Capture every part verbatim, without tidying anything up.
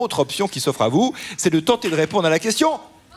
Autre option qui s'offre à vous, c'est de tenter de répondre à la question.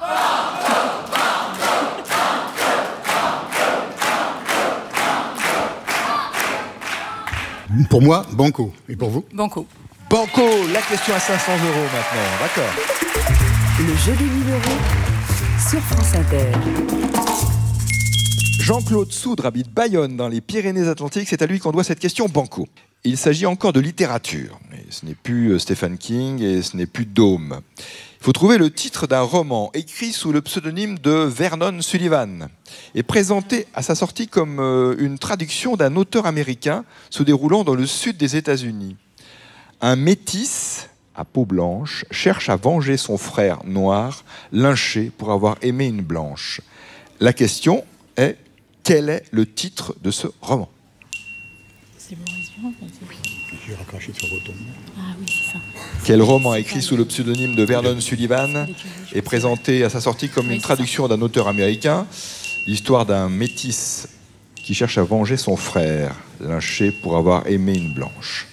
Pour moi, banco. Et pour vous? Banco. Banco, la question à cinq cents euros maintenant, d'accord. Le jeu des mille euros sur France Inter. Jean-Claude Soudre habite Bayonne dans les Pyrénées-Atlantiques, c'est à lui qu'on doit cette question banco. Il s'agit encore de littérature, mais ce n'est plus Stephen King et ce n'est plus Dôme. Il faut trouver le titre d'un roman écrit sous le pseudonyme de Vernon Sullivan et présenté à sa sortie comme une traduction d'un auteur américain se déroulant dans le sud des États-Unis. Un métis à peau blanche cherche à venger son frère noir lynché pour avoir aimé une blanche. La question est: quel est le titre de ce roman? C'est Boris Vian. Oui, j'ai raccroché sur vos tombes. Ah oui, c'est ça. Quel roman écrit sous le pseudonyme de Vernon Sullivan est présenté à sa sortie comme une traduction d'un auteur américain? L'histoire d'un métis qui cherche à venger son frère lynché pour avoir aimé une blanche.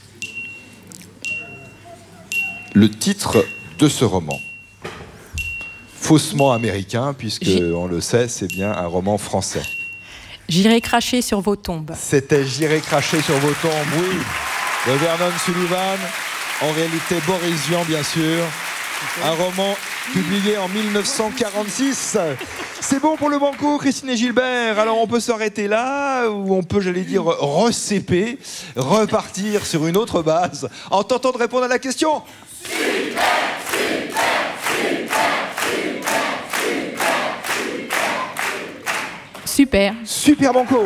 Le titre de ce roman, faussement américain, puisque on le sait, c'est bien un roman français. J'irai cracher sur vos tombes. C'était J'irai cracher sur vos tombes, oui, de Vernon Sullivan, en réalité Boris Vian, bien sûr. Un roman publié en mille neuf cent quarante-six. C'est bon pour le banco, Christine et Gilbert. Alors on peut s'arrêter là, ou on peut, j'allais dire, recéper, repartir sur une autre base, en tentant de répondre à la question. Super, super, super, super, Super. Super banco.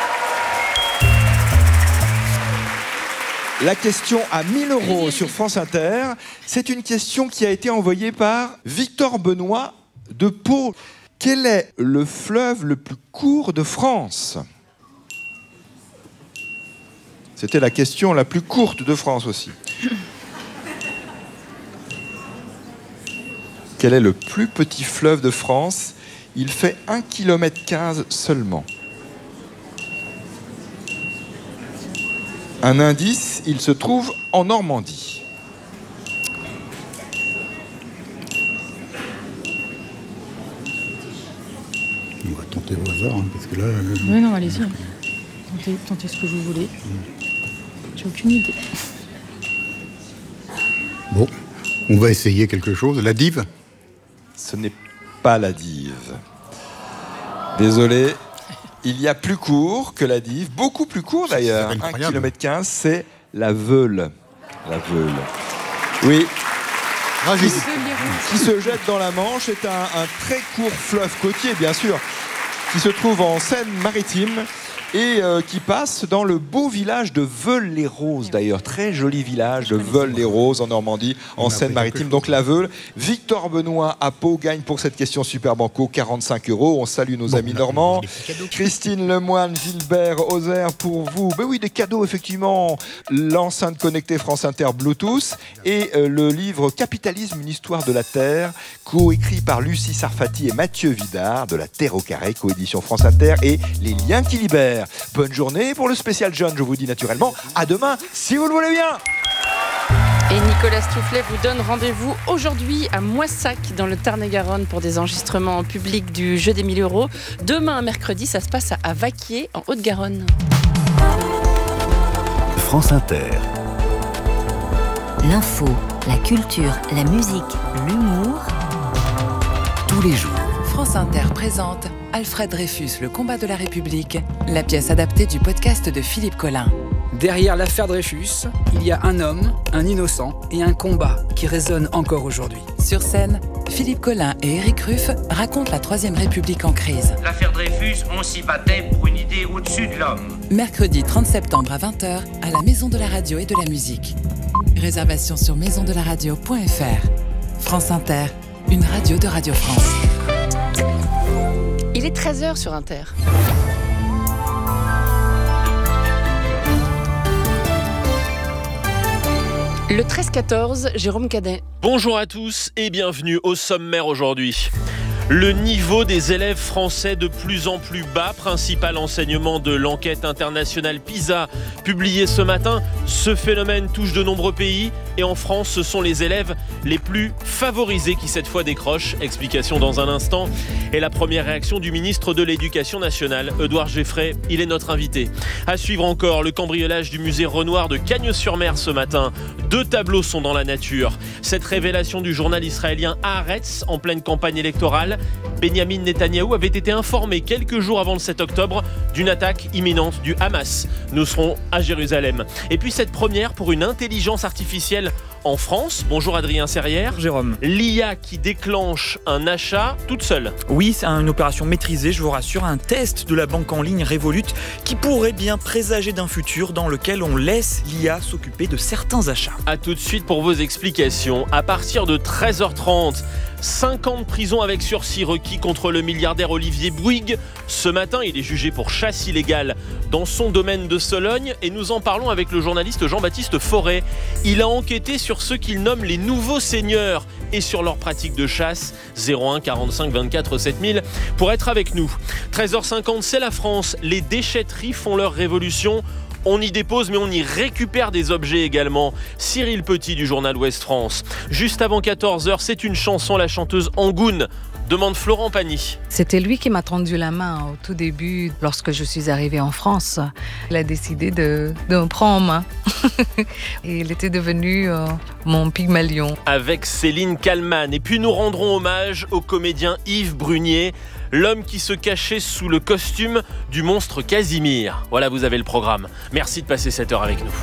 La question à mille euros sur France Inter, c'est une question qui a été envoyée par Victor Benoît de Pau. Quel est le fleuve le plus court de France? C'était la question la plus courte de France aussi. Quel est le plus petit fleuve de France? Il fait un virgule quinze kilomètres seulement. Un indice, il se trouve en Normandie. On va tenter au hasard, hein, parce que là... Euh... Oui, non, allez-y. Tentez, tentez ce que vous voulez. J'ai aucune idée. Bon, on va essayer quelque chose. La Dive? Ce n'est pas la Dive. Désolé. Il y a plus court que la Dive, beaucoup plus court d'ailleurs, un virgule quinze kilomètres, c'est la Veule. La Veule. Oui. Qui, qui se jette dans la Manche, est un, un très court fleuve côtier, bien sûr, qui se trouve en Seine-Maritime et euh, qui passe dans le beau village de Veules-les-Roses, d'ailleurs, très joli village de Veules-les-Roses en Normandie, en Seine-Maritime. Donc la Veule. Victor Benoît à Pau gagne pour cette question Super Banco quarante-cinq euros. On salue nos bon, amis normands. Christine Lemoine, Gilbert Ozer pour vous. Ben oui, des cadeaux effectivement. L'enceinte connectée France Inter Bluetooth et euh, le livre Capitalisme, une histoire de la Terre, coécrit par Lucie Sarfati et Mathieu Vidard, de la Terre au carré, coédition France Inter, et Les liens qui libèrent. Bonne journée pour le spécial John, je vous dis naturellement à demain si vous le voulez bien. Et Nicolas Stoufflet vous donne rendez-vous aujourd'hui à Moissac dans le Tarn-et-Garonne pour des enregistrements en public du jeu des mille euros. Demain, mercredi, ça se passe à Vaquier en Haute-Garonne. France Inter. L'info, la culture, la musique, l'humour. Tous les jours. France Inter présente Alfred Dreyfus, le combat de la République, la pièce adaptée du podcast de Philippe Collin. Derrière l'affaire Dreyfus, il y a un homme, un innocent et un combat qui résonne encore aujourd'hui. Sur scène, Philippe Collin et Éric Ruff racontent la Troisième République en crise. L'affaire Dreyfus, on s'y battait pour une idée au-dessus de l'homme. Mercredi trente septembre à vingt heures, à la Maison de la Radio et de la Musique. Réservation sur maison de la radio point f r. France Inter, une radio de Radio France. Il est treize heures sur Inter. Le treize quatorze, Jérôme Cadet. Bonjour à tous et bienvenue au sommaire aujourd'hui. Le niveau des élèves français de plus en plus bas, principal enseignement de l'enquête internationale PISA publiée ce matin. Ce phénomène touche de nombreux pays et en France, ce sont les élèves les plus favorisés qui cette fois décrochent. Explication dans un instant. Et la première réaction du ministre de l'Éducation nationale, Édouard Geffray, il est notre invité. À suivre encore le cambriolage du musée Renoir de Cagnes-sur-Mer ce matin. Deux tableaux sont dans la nature. Cette révélation du journal israélien Haaretz en pleine campagne électorale. Benyamin Netanyahou avait été informé quelques jours avant le sept octobre d'une attaque imminente du Hamas. Nous serons à Jérusalem. Et puis cette première pour une intelligence artificielle en France. Bonjour Adrien Serrière. Jérôme. L'I A qui déclenche un achat toute seule. Oui, c'est une opération maîtrisée, je vous rassure, un test de la banque en ligne Revolut qui pourrait bien présager d'un futur dans lequel on laisse l'I A s'occuper de certains achats. A tout de suite pour vos explications. À partir de treize heures trente, cinq ans de prison avec sursis requis contre le milliardaire Olivier Bouygues. Ce matin, il est jugé pour chasse illégale dans son domaine de Sologne et nous en parlons avec le journaliste Jean-Baptiste Forêt. Il a enquêté sur ceux qu'il nomme les nouveaux seigneurs et sur leurs pratiques de chasse. zéro un quarante-cinq vingt-quatre sept mille pour être avec nous. treize heures cinquante, c'est la France. Les déchetteries font leur révolution. On y dépose, mais on y récupère des objets également. Cyril Petit du journal Ouest France. Juste avant quatorze heures, c'est une chanson, la chanteuse Angoune demande Florent Pagny. C'était lui qui m'a tendu la main au tout début, lorsque je suis arrivée en France. Il a décidé de, de me prendre en main. Et il était devenu euh, mon Pygmalion. Avec Céline Kallmann. Et puis nous rendrons hommage au comédien Yves Brunier, l'homme qui se cachait sous le costume du monstre Casimir. Voilà, vous avez le programme. Merci de passer cette heure avec nous.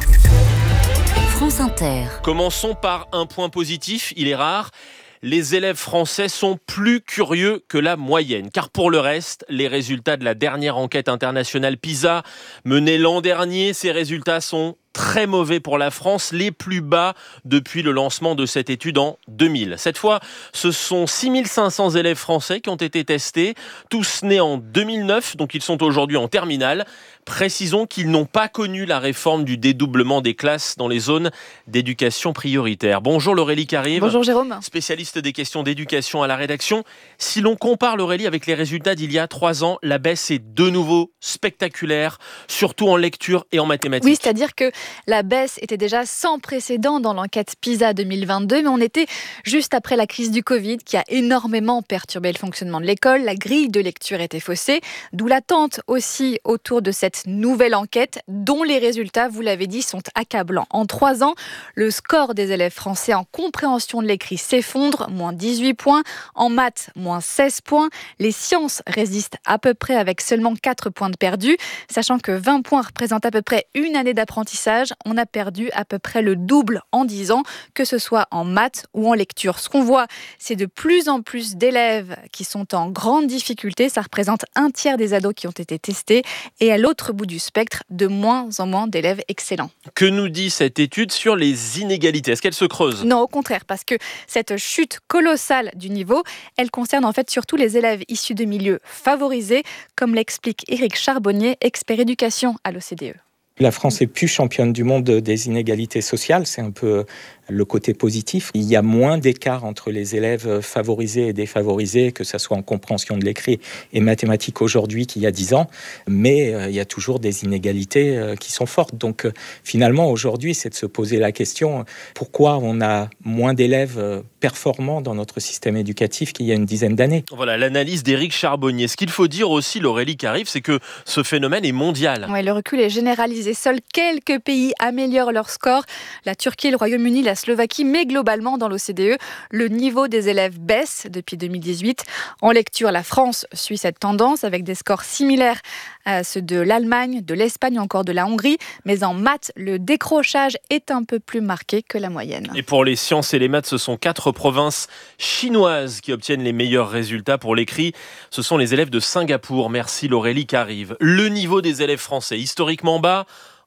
France Inter. Commençons par un point positif, il est rare. Les élèves français sont plus curieux que la moyenne. Car pour le reste, les résultats de la dernière enquête internationale PISA menée l'an dernier, ces résultats sont très mauvais pour la France, les plus bas depuis le lancement de cette étude en deux mille. Cette fois, ce sont six mille cinq cents élèves français qui ont été testés, tous nés en deux mille neuf, donc ils sont aujourd'hui en terminale. Précisons qu'ils n'ont pas connu la réforme du dédoublement des classes dans les zones d'éducation prioritaire. Bonjour Laurélie Carive. Bonjour Jérôme. Spécialiste des questions d'éducation à la rédaction. Si l'on compare Laurélie avec les résultats d'il y a trois ans, la baisse est de nouveau spectaculaire, surtout en lecture et en mathématiques. Oui, c'est-à-dire que la baisse était déjà sans précédent dans l'enquête PISA deux mille vingt-deux, mais on était juste après la crise du Covid qui a énormément perturbé le fonctionnement de l'école. La grille de lecture était faussée, d'où l'attente aussi autour de cette nouvelle enquête dont les résultats, vous l'avez dit, sont accablants. En trois ans, le score des élèves français en compréhension de l'écrit s'effondre, moins dix-huit points. En maths, moins seize points. Les sciences résistent à peu près avec seulement quatre points de perdus. Sachant que vingt points représentent à peu près une année d'apprentissage, on a perdu à peu près le double en dix ans, que ce soit en maths ou en lecture. Ce qu'on voit, c'est de plus en plus d'élèves qui sont en grande difficulté. Ça représente un tiers des ados qui ont été testés. Et à l'autre bout du spectre, de moins en moins d'élèves excellents. Que nous dit cette étude sur les inégalités ? Est-ce qu'elle se creuse ? Non, au contraire, parce que cette chute colossale du niveau, elle concerne en fait surtout les élèves issus de milieux favorisés, comme l'explique Éric Charbonnier, expert éducation à l'O C D E. La France est plus championne du monde des inégalités sociales, c'est un peu le côté positif. Il y a moins d'écart entre les élèves favorisés et défavorisés, que ce soit en compréhension de l'écrit et mathématiques aujourd'hui qu'il y a dix ans, mais euh, il y a toujours des inégalités euh, qui sont fortes. Donc euh, finalement, aujourd'hui, c'est de se poser la question, pourquoi on a moins d'élèves euh, performants dans notre système éducatif qu'il y a une dizaine d'années. Voilà l'analyse d'Éric Charbonnier. Ce qu'il faut dire aussi, Laurélie Carive, c'est que ce phénomène est mondial. Ouais, le recul est généralisé. Seuls quelques pays améliorent leur score. La Turquie, le Royaume-Uni, la Slovaquie, mais globalement dans l'O C D E, le niveau des élèves baisse depuis deux mille dix-huit. En lecture, la France suit cette tendance avec des scores similaires à ceux de l'Allemagne, de l'Espagne ou encore de la Hongrie. Mais en maths, le décrochage est un peu plus marqué que la moyenne. Et pour les sciences et les maths, ce sont quatre provinces chinoises qui obtiennent les meilleurs résultats pour l'écrit. Ce sont les élèves de Singapour. Merci Laurélie Carive. Le niveau des élèves français, historiquement bas,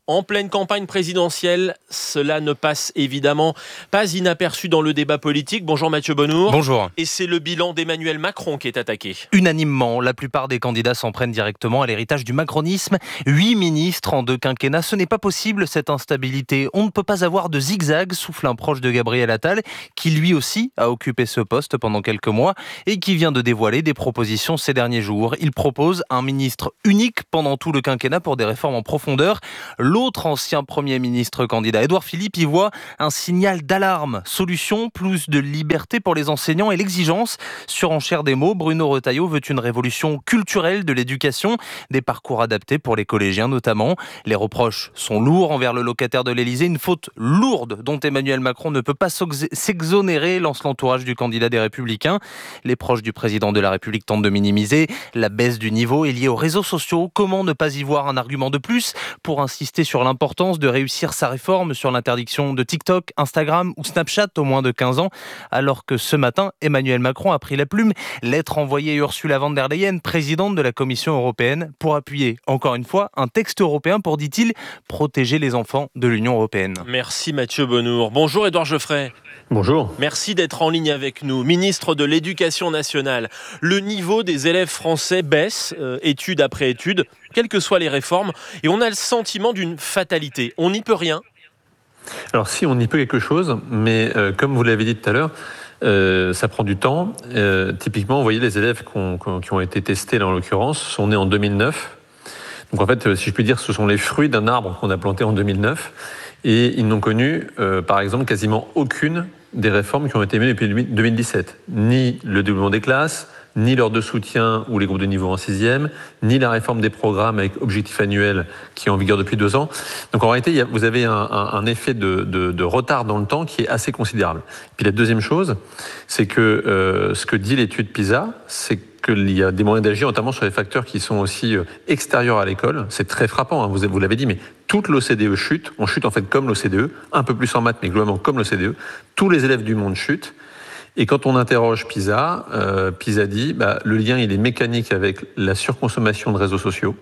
En pleine campagne présidentielle, cela ne passe évidemment pas inaperçu dans le débat politique. Bonjour Mathieu Bonnour. Bonjour. Et c'est le bilan d'Emmanuel Macron qui est attaqué. Unanimement, la plupart des candidats s'en prennent directement à l'héritage du macronisme. Huit ministres en deux quinquennats, ce n'est pas possible cette instabilité. On ne peut pas avoir de zigzag, souffle un proche de Gabriel Attal, qui lui aussi a occupé ce poste pendant quelques mois et qui vient de dévoiler des propositions ces derniers jours. Il propose un ministre unique pendant tout le quinquennat pour des réformes en profondeur. L'autre ancien Premier ministre candidat, Édouard Philippe, y voit un signal d'alarme. Solution, plus de liberté pour les enseignants et l'exigence. Surenchère des mots, Bruno Retailleau veut une révolution culturelle de l'éducation, des parcours adaptés pour les collégiens notamment. Les reproches sont lourds envers le locataire de l'Élysée, une faute lourde dont Emmanuel Macron ne peut pas s'exonérer, lance l'entourage du candidat des Républicains. Les proches du président de la République tentent de minimiser. La baisse du niveau est liée aux réseaux sociaux. Comment ne pas y voir un argument de plus pour insister sur l'importance de réussir sa réforme sur l'interdiction de TikTok, Instagram ou Snapchat aux moins de quinze ans, alors que ce matin, Emmanuel Macron a pris la plume, lettre envoyée à Ursula von der Leyen, présidente de la Commission européenne, pour appuyer, encore une fois, un texte européen pour, dit-il, protéger les enfants de l'Union européenne. Merci Mathieu Bonnour. Bonjour Édouard Geoffrey. Bonjour. Merci d'être en ligne avec nous. Ministre de l'Éducation nationale, le niveau des élèves français baisse, euh, étude après étude, quelles que soient les réformes, et on a le sentiment d'une fatalité. On n'y peut rien. Alors si, on y peut quelque chose, mais euh, comme vous l'avez dit tout à l'heure, euh, ça prend du temps. Euh, typiquement, vous voyez, les élèves qui ont, qui ont été testés, là, en l'occurrence, sont nés en deux mille neuf. Donc en fait, si je puis dire, ce sont les fruits d'un arbre qu'on a planté en deux mille neuf. Et ils n'ont connu, euh, par exemple, quasiment aucune des réformes qui ont été menées depuis deux mille dix-sept. Ni le développement des classes, ni l'heure de soutien ou les groupes de niveau en sixième, ni la réforme des programmes avec objectif annuel qui est en vigueur depuis deux ans. Donc en réalité, il y a, vous avez un, un, un effet de, de, de retard dans le temps qui est assez considérable. Puis la deuxième chose, c'est que euh, ce que dit l'étude PISA, c'est qu'il y a des moyens d'agir, notamment sur les facteurs qui sont aussi extérieurs à l'école. C'est très frappant, hein, vous, vous l'avez dit, mais toute l'O C D E chute. On chute en fait comme l'O C D E, un peu plus en maths, mais globalement comme l'O C D E. Tous les élèves du monde chutent. Et quand on interroge PISA, euh, PISA dit bah, le lien il est mécanique avec la surconsommation de réseaux sociaux,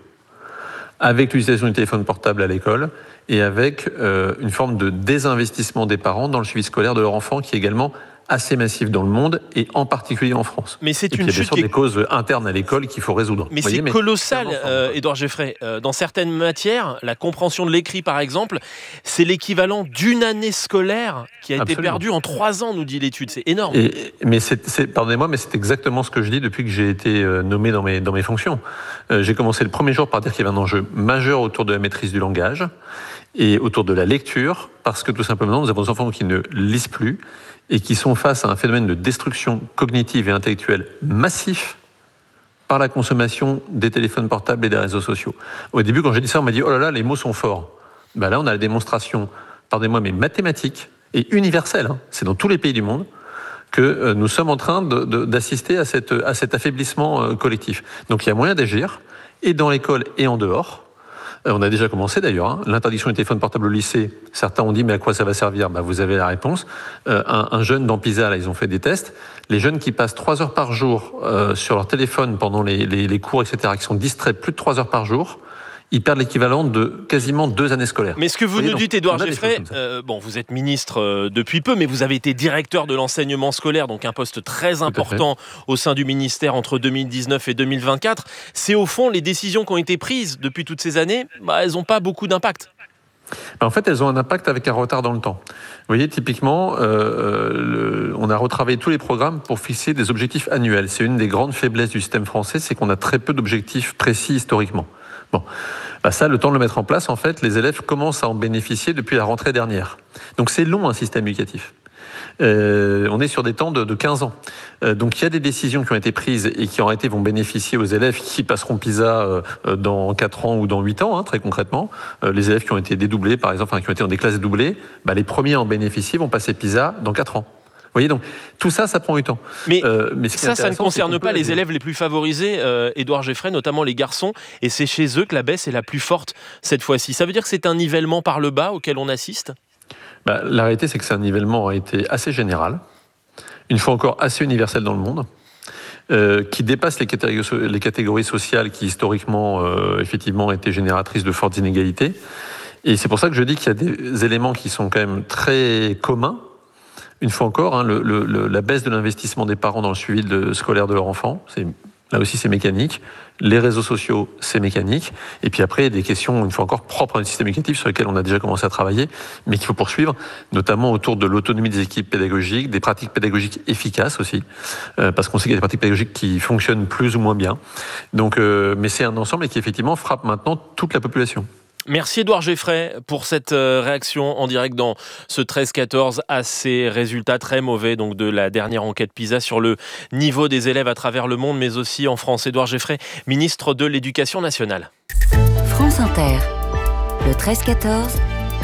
avec l'utilisation du téléphone portable à l'école et avec euh, une forme de désinvestissement des parents dans le suivi scolaire de leur enfant qui est également assez massif dans le monde et en particulier en France. Mais c'est et une puis, il y a bien chute sûr qui... des causes internes à l'école qu'il faut résoudre. Mais voyez, c'est mais colossal, euh, Édouard Geoffrey. Euh, dans certaines matières, la compréhension de l'écrit, par exemple, c'est l'équivalent d'une année scolaire qui a été Absolument. perdue en trois ans, nous dit l'étude. C'est énorme. Et, mais c'est, c'est, pardonnez-moi, mais c'est exactement ce que je dis depuis que j'ai été nommé dans mes, dans mes fonctions. Euh, j'ai commencé le premier jour par dire qu'il y avait un enjeu majeur autour de la maîtrise du langage et autour de la lecture, parce que tout simplement, nous avons des enfants qui ne lisent plus et qui sont face à un phénomène de destruction cognitive et intellectuelle massif par la consommation des téléphones portables et des réseaux sociaux. Au début, quand j'ai dit ça, on m'a dit « Oh là là, les mots sont forts ». Ben là, on a la démonstration, pardonnez-moi, mais mathématique et universelle, hein, c'est dans tous les pays du monde, que euh, nous sommes en train de, de, d'assister à, cette, à cet affaiblissement euh, collectif. Donc il y a moyen d'agir, et dans l'école et en dehors. On a déjà commencé d'ailleurs, hein. L'interdiction du téléphone portable au lycée, certains ont dit mais à quoi ça va servir ? Bah, vous avez la réponse. Euh, un, un jeune dans PISA, là, ils ont fait des tests. Les jeunes qui passent trois heures par jour euh, sur leur téléphone pendant les, les, les cours, et cetera, qui sont distraits plus de trois heures par jour, ils perdent l'équivalent de quasiment deux années scolaires. Mais ce que vous, vous voyez, nous dites, Édouard Geoffrey, euh, bon, vous êtes ministre euh, depuis peu, mais vous avez été directeur de l'enseignement scolaire, donc un poste très important au sein du ministère entre deux mille dix-neuf et deux mille vingt-quatre. C'est au fond, les décisions qui ont été prises depuis toutes ces années, bah, elles n'ont pas beaucoup d'impact. En fait, elles ont un impact avec un retard dans le temps. Vous voyez, typiquement, euh, le, on a retravaillé tous les programmes pour fixer des objectifs annuels. C'est une des grandes faiblesses du système français, c'est qu'on a très peu d'objectifs précis historiquement. Bon, bah ça, le temps de le mettre en place, en fait, les élèves commencent à en bénéficier depuis la rentrée dernière. Donc c'est long, un système éducatif. Euh, on est sur des temps de, de quinze ans. Euh, donc il y a des décisions qui ont été prises et qui en réalité vont bénéficier aux élèves qui passeront PISA euh, dans quatre ans ou dans huit ans, hein, très concrètement. Euh, les élèves qui ont été dédoublés, par exemple, enfin, qui ont été dans des classes dédoublées, bah, les premiers à en bénéficier vont passer PISA dans quatre ans. Vous voyez, donc tout ça, ça prend du temps. Mais, euh, mais ce ça, ça ne concerne pas les élèves les plus favorisés, euh, Édouard Geoffrey, notamment les garçons, et c'est chez eux que la baisse est la plus forte cette fois-ci. Ça veut dire que c'est un nivellement par le bas auquel on assiste ? Bah, la réalité, c'est que c'est un nivellement a été assez général, une fois encore assez universel dans le monde, euh, qui dépasse les catégories, les catégories sociales qui historiquement, euh, effectivement, étaient génératrices de fortes inégalités. Et c'est pour ça que je dis qu'il y a des éléments qui sont quand même très communs. Une fois encore, hein, le, le, la baisse de l'investissement des parents dans le suivi de, scolaire de leur enfant, c'est, là aussi c'est mécanique. Les réseaux sociaux, c'est mécanique. Et puis après, il y a des questions, une fois encore, propres à un système éducatif sur lesquelles on a déjà commencé à travailler, mais qu'il faut poursuivre, notamment autour de l'autonomie des équipes pédagogiques, des pratiques pédagogiques efficaces aussi, euh, parce qu'on sait qu'il y a des pratiques pédagogiques qui fonctionnent plus ou moins bien. Donc, euh, mais c'est un ensemble et qui effectivement frappe maintenant toute la population. Merci Édouard Geffray pour cette réaction en direct dans ce treize quatorze à ces résultats très mauvais donc de la dernière enquête PISA sur le niveau des élèves à travers le monde, mais aussi en France. Édouard Geffray, ministre de l'Éducation nationale. France Inter, le treize quatorze,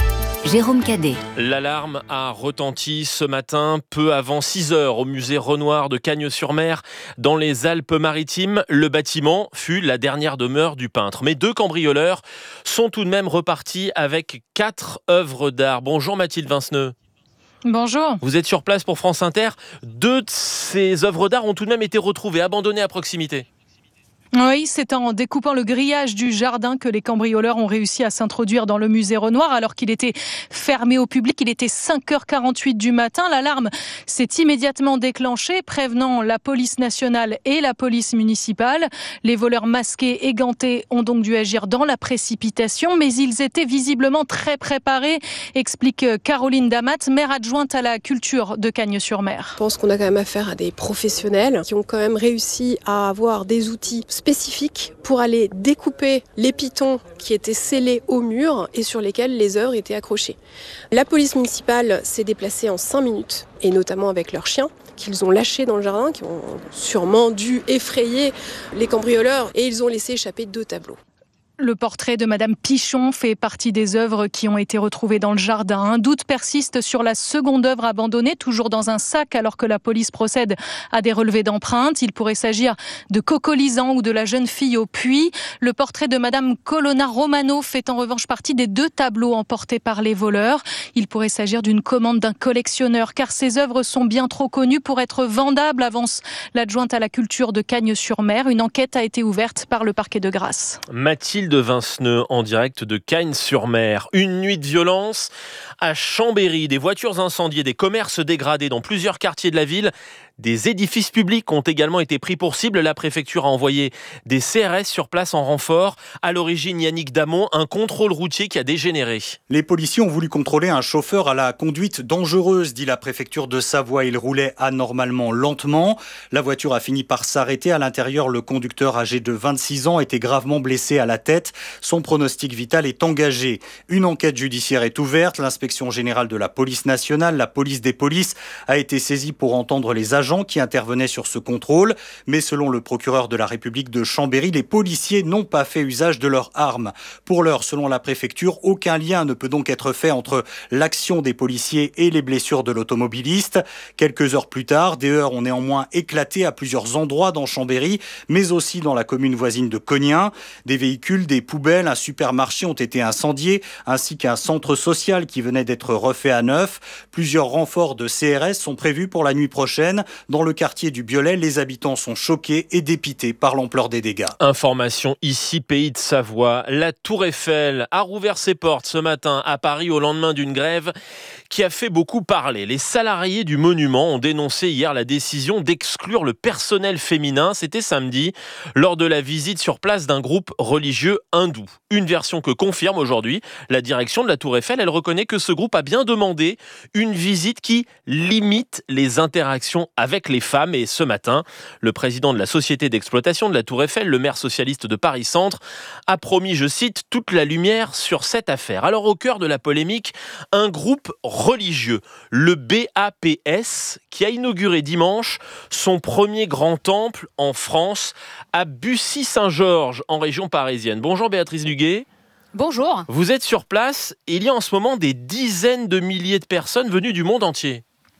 Jérôme Cadet. L'alarme a retenti ce matin, peu avant six heures, au musée Renoir de Cagnes-sur-Mer, dans les Alpes-Maritimes. Le bâtiment fut la dernière demeure du peintre. Mais deux cambrioleurs sont tout de même repartis avec quatre œuvres d'art. Bonjour Mathilde Vinceneux. Bonjour. Vous êtes sur place pour France Inter. Deux de ces œuvres d'art ont tout de même été retrouvées, abandonnées à proximité. Oui, c'est en découpant le grillage du jardin que les cambrioleurs ont réussi à s'introduire dans le musée Renoir alors qu'il était fermé au public. Il était cinq heures quarante-huit du matin. L'alarme s'est immédiatement déclenchée, prévenant la police nationale et la police municipale. Les voleurs masqués et gantés ont donc dû agir dans la précipitation, mais ils étaient visiblement très préparés, explique Caroline Damat, maire adjointe à la culture de Cagnes-sur-Mer. Je pense qu'on a quand même affaire à des professionnels qui ont quand même réussi à avoir des outils spécifiques pour aller découper les pitons qui étaient scellés au mur et sur lesquels les œuvres étaient accrochées. La police municipale s'est déplacée en cinq minutes, et notamment avec leurs chiens, qu'ils ont lâchés dans le jardin, qui ont sûrement dû effrayer les cambrioleurs, et ils ont laissé échapper deux tableaux. Le portrait de Madame Pichon fait partie des œuvres qui ont été retrouvées dans le jardin. Un doute persiste sur la seconde œuvre abandonnée, toujours dans un sac, alors que la police procède à des relevés d'empreintes. Il pourrait s'agir de Coco Lisan ou de la jeune fille au puits. Le portrait de Madame Colonna Romano fait en revanche partie des deux tableaux emportés par les voleurs. Il pourrait s'agir d'une commande d'un collectionneur, car ces œuvres sont bien trop connues pour être vendables, avance l'adjointe à la culture de Cagnes-sur-Mer. Une enquête a été ouverte par le parquet de Grasse. Mathilde de Vinceneux en direct de Cagnes-sur-Mer. Une nuit de violence à Chambéry, des voitures incendiées, des commerces dégradés dans plusieurs quartiers de la ville. Des édifices publics ont également été pris pour cible. La préfecture a envoyé des C R S sur place en renfort. À l'origine, Yannick Damon, un contrôle routier qui a dégénéré. Les policiers ont voulu contrôler un chauffeur à la conduite dangereuse, dit la préfecture de Savoie. Il roulait anormalement lentement. La voiture a fini par s'arrêter. À l'intérieur, le conducteur âgé de vingt-six ans était gravement blessé à la tête. Son pronostic vital est engagé. Une enquête judiciaire est ouverte. L'inspection générale de la police nationale, la police des polices, a été saisie pour entendre les agents qui intervenaient sur ce contrôle. Mais selon le procureur de la République de Chambéry, les policiers n'ont pas fait usage de leurs armes. Pour l'heure, selon la préfecture, aucun lien ne peut donc être fait entre l'action des policiers et les blessures de l'automobiliste. Quelques heures plus tard, des heurts ont néanmoins éclaté à plusieurs endroits dans Chambéry, mais aussi dans la commune voisine de Cognin. Des véhicules, des poubelles, un supermarché ont été incendiés, ainsi qu'un centre social qui venait d'être refait à neuf. Plusieurs renforts de C R S sont prévus pour la nuit prochaine. Dans le quartier du Biolay, les habitants sont choqués et dépités par l'ampleur des dégâts. Information ici, Pays de Savoie. La Tour Eiffel a rouvert ses portes ce matin à Paris au lendemain d'une grève qui a fait beaucoup parler. Les salariés du monument ont dénoncé hier la décision d'exclure le personnel féminin. C'était samedi, lors de la visite sur place d'un groupe religieux hindou. Une version que confirme aujourd'hui la direction de la Tour Eiffel. Elle reconnaît que ce groupe a bien demandé une visite qui limite les interactions avec les femmes. Et ce matin, le président de la société d'exploitation de la Tour Eiffel, le maire socialiste de Paris-Centre, a promis, je cite, toute la lumière sur cette affaire. Alors au cœur de la polémique, un groupe religieux, le B A P S, qui a inauguré dimanche son premier grand temple en France, à Bussy-Saint-Georges, en région parisienne. Bonjour Béatrice Duguet. Bonjour. Vous êtes sur place et il y a en ce moment des dizaines de milliers de personnes venues du monde entier.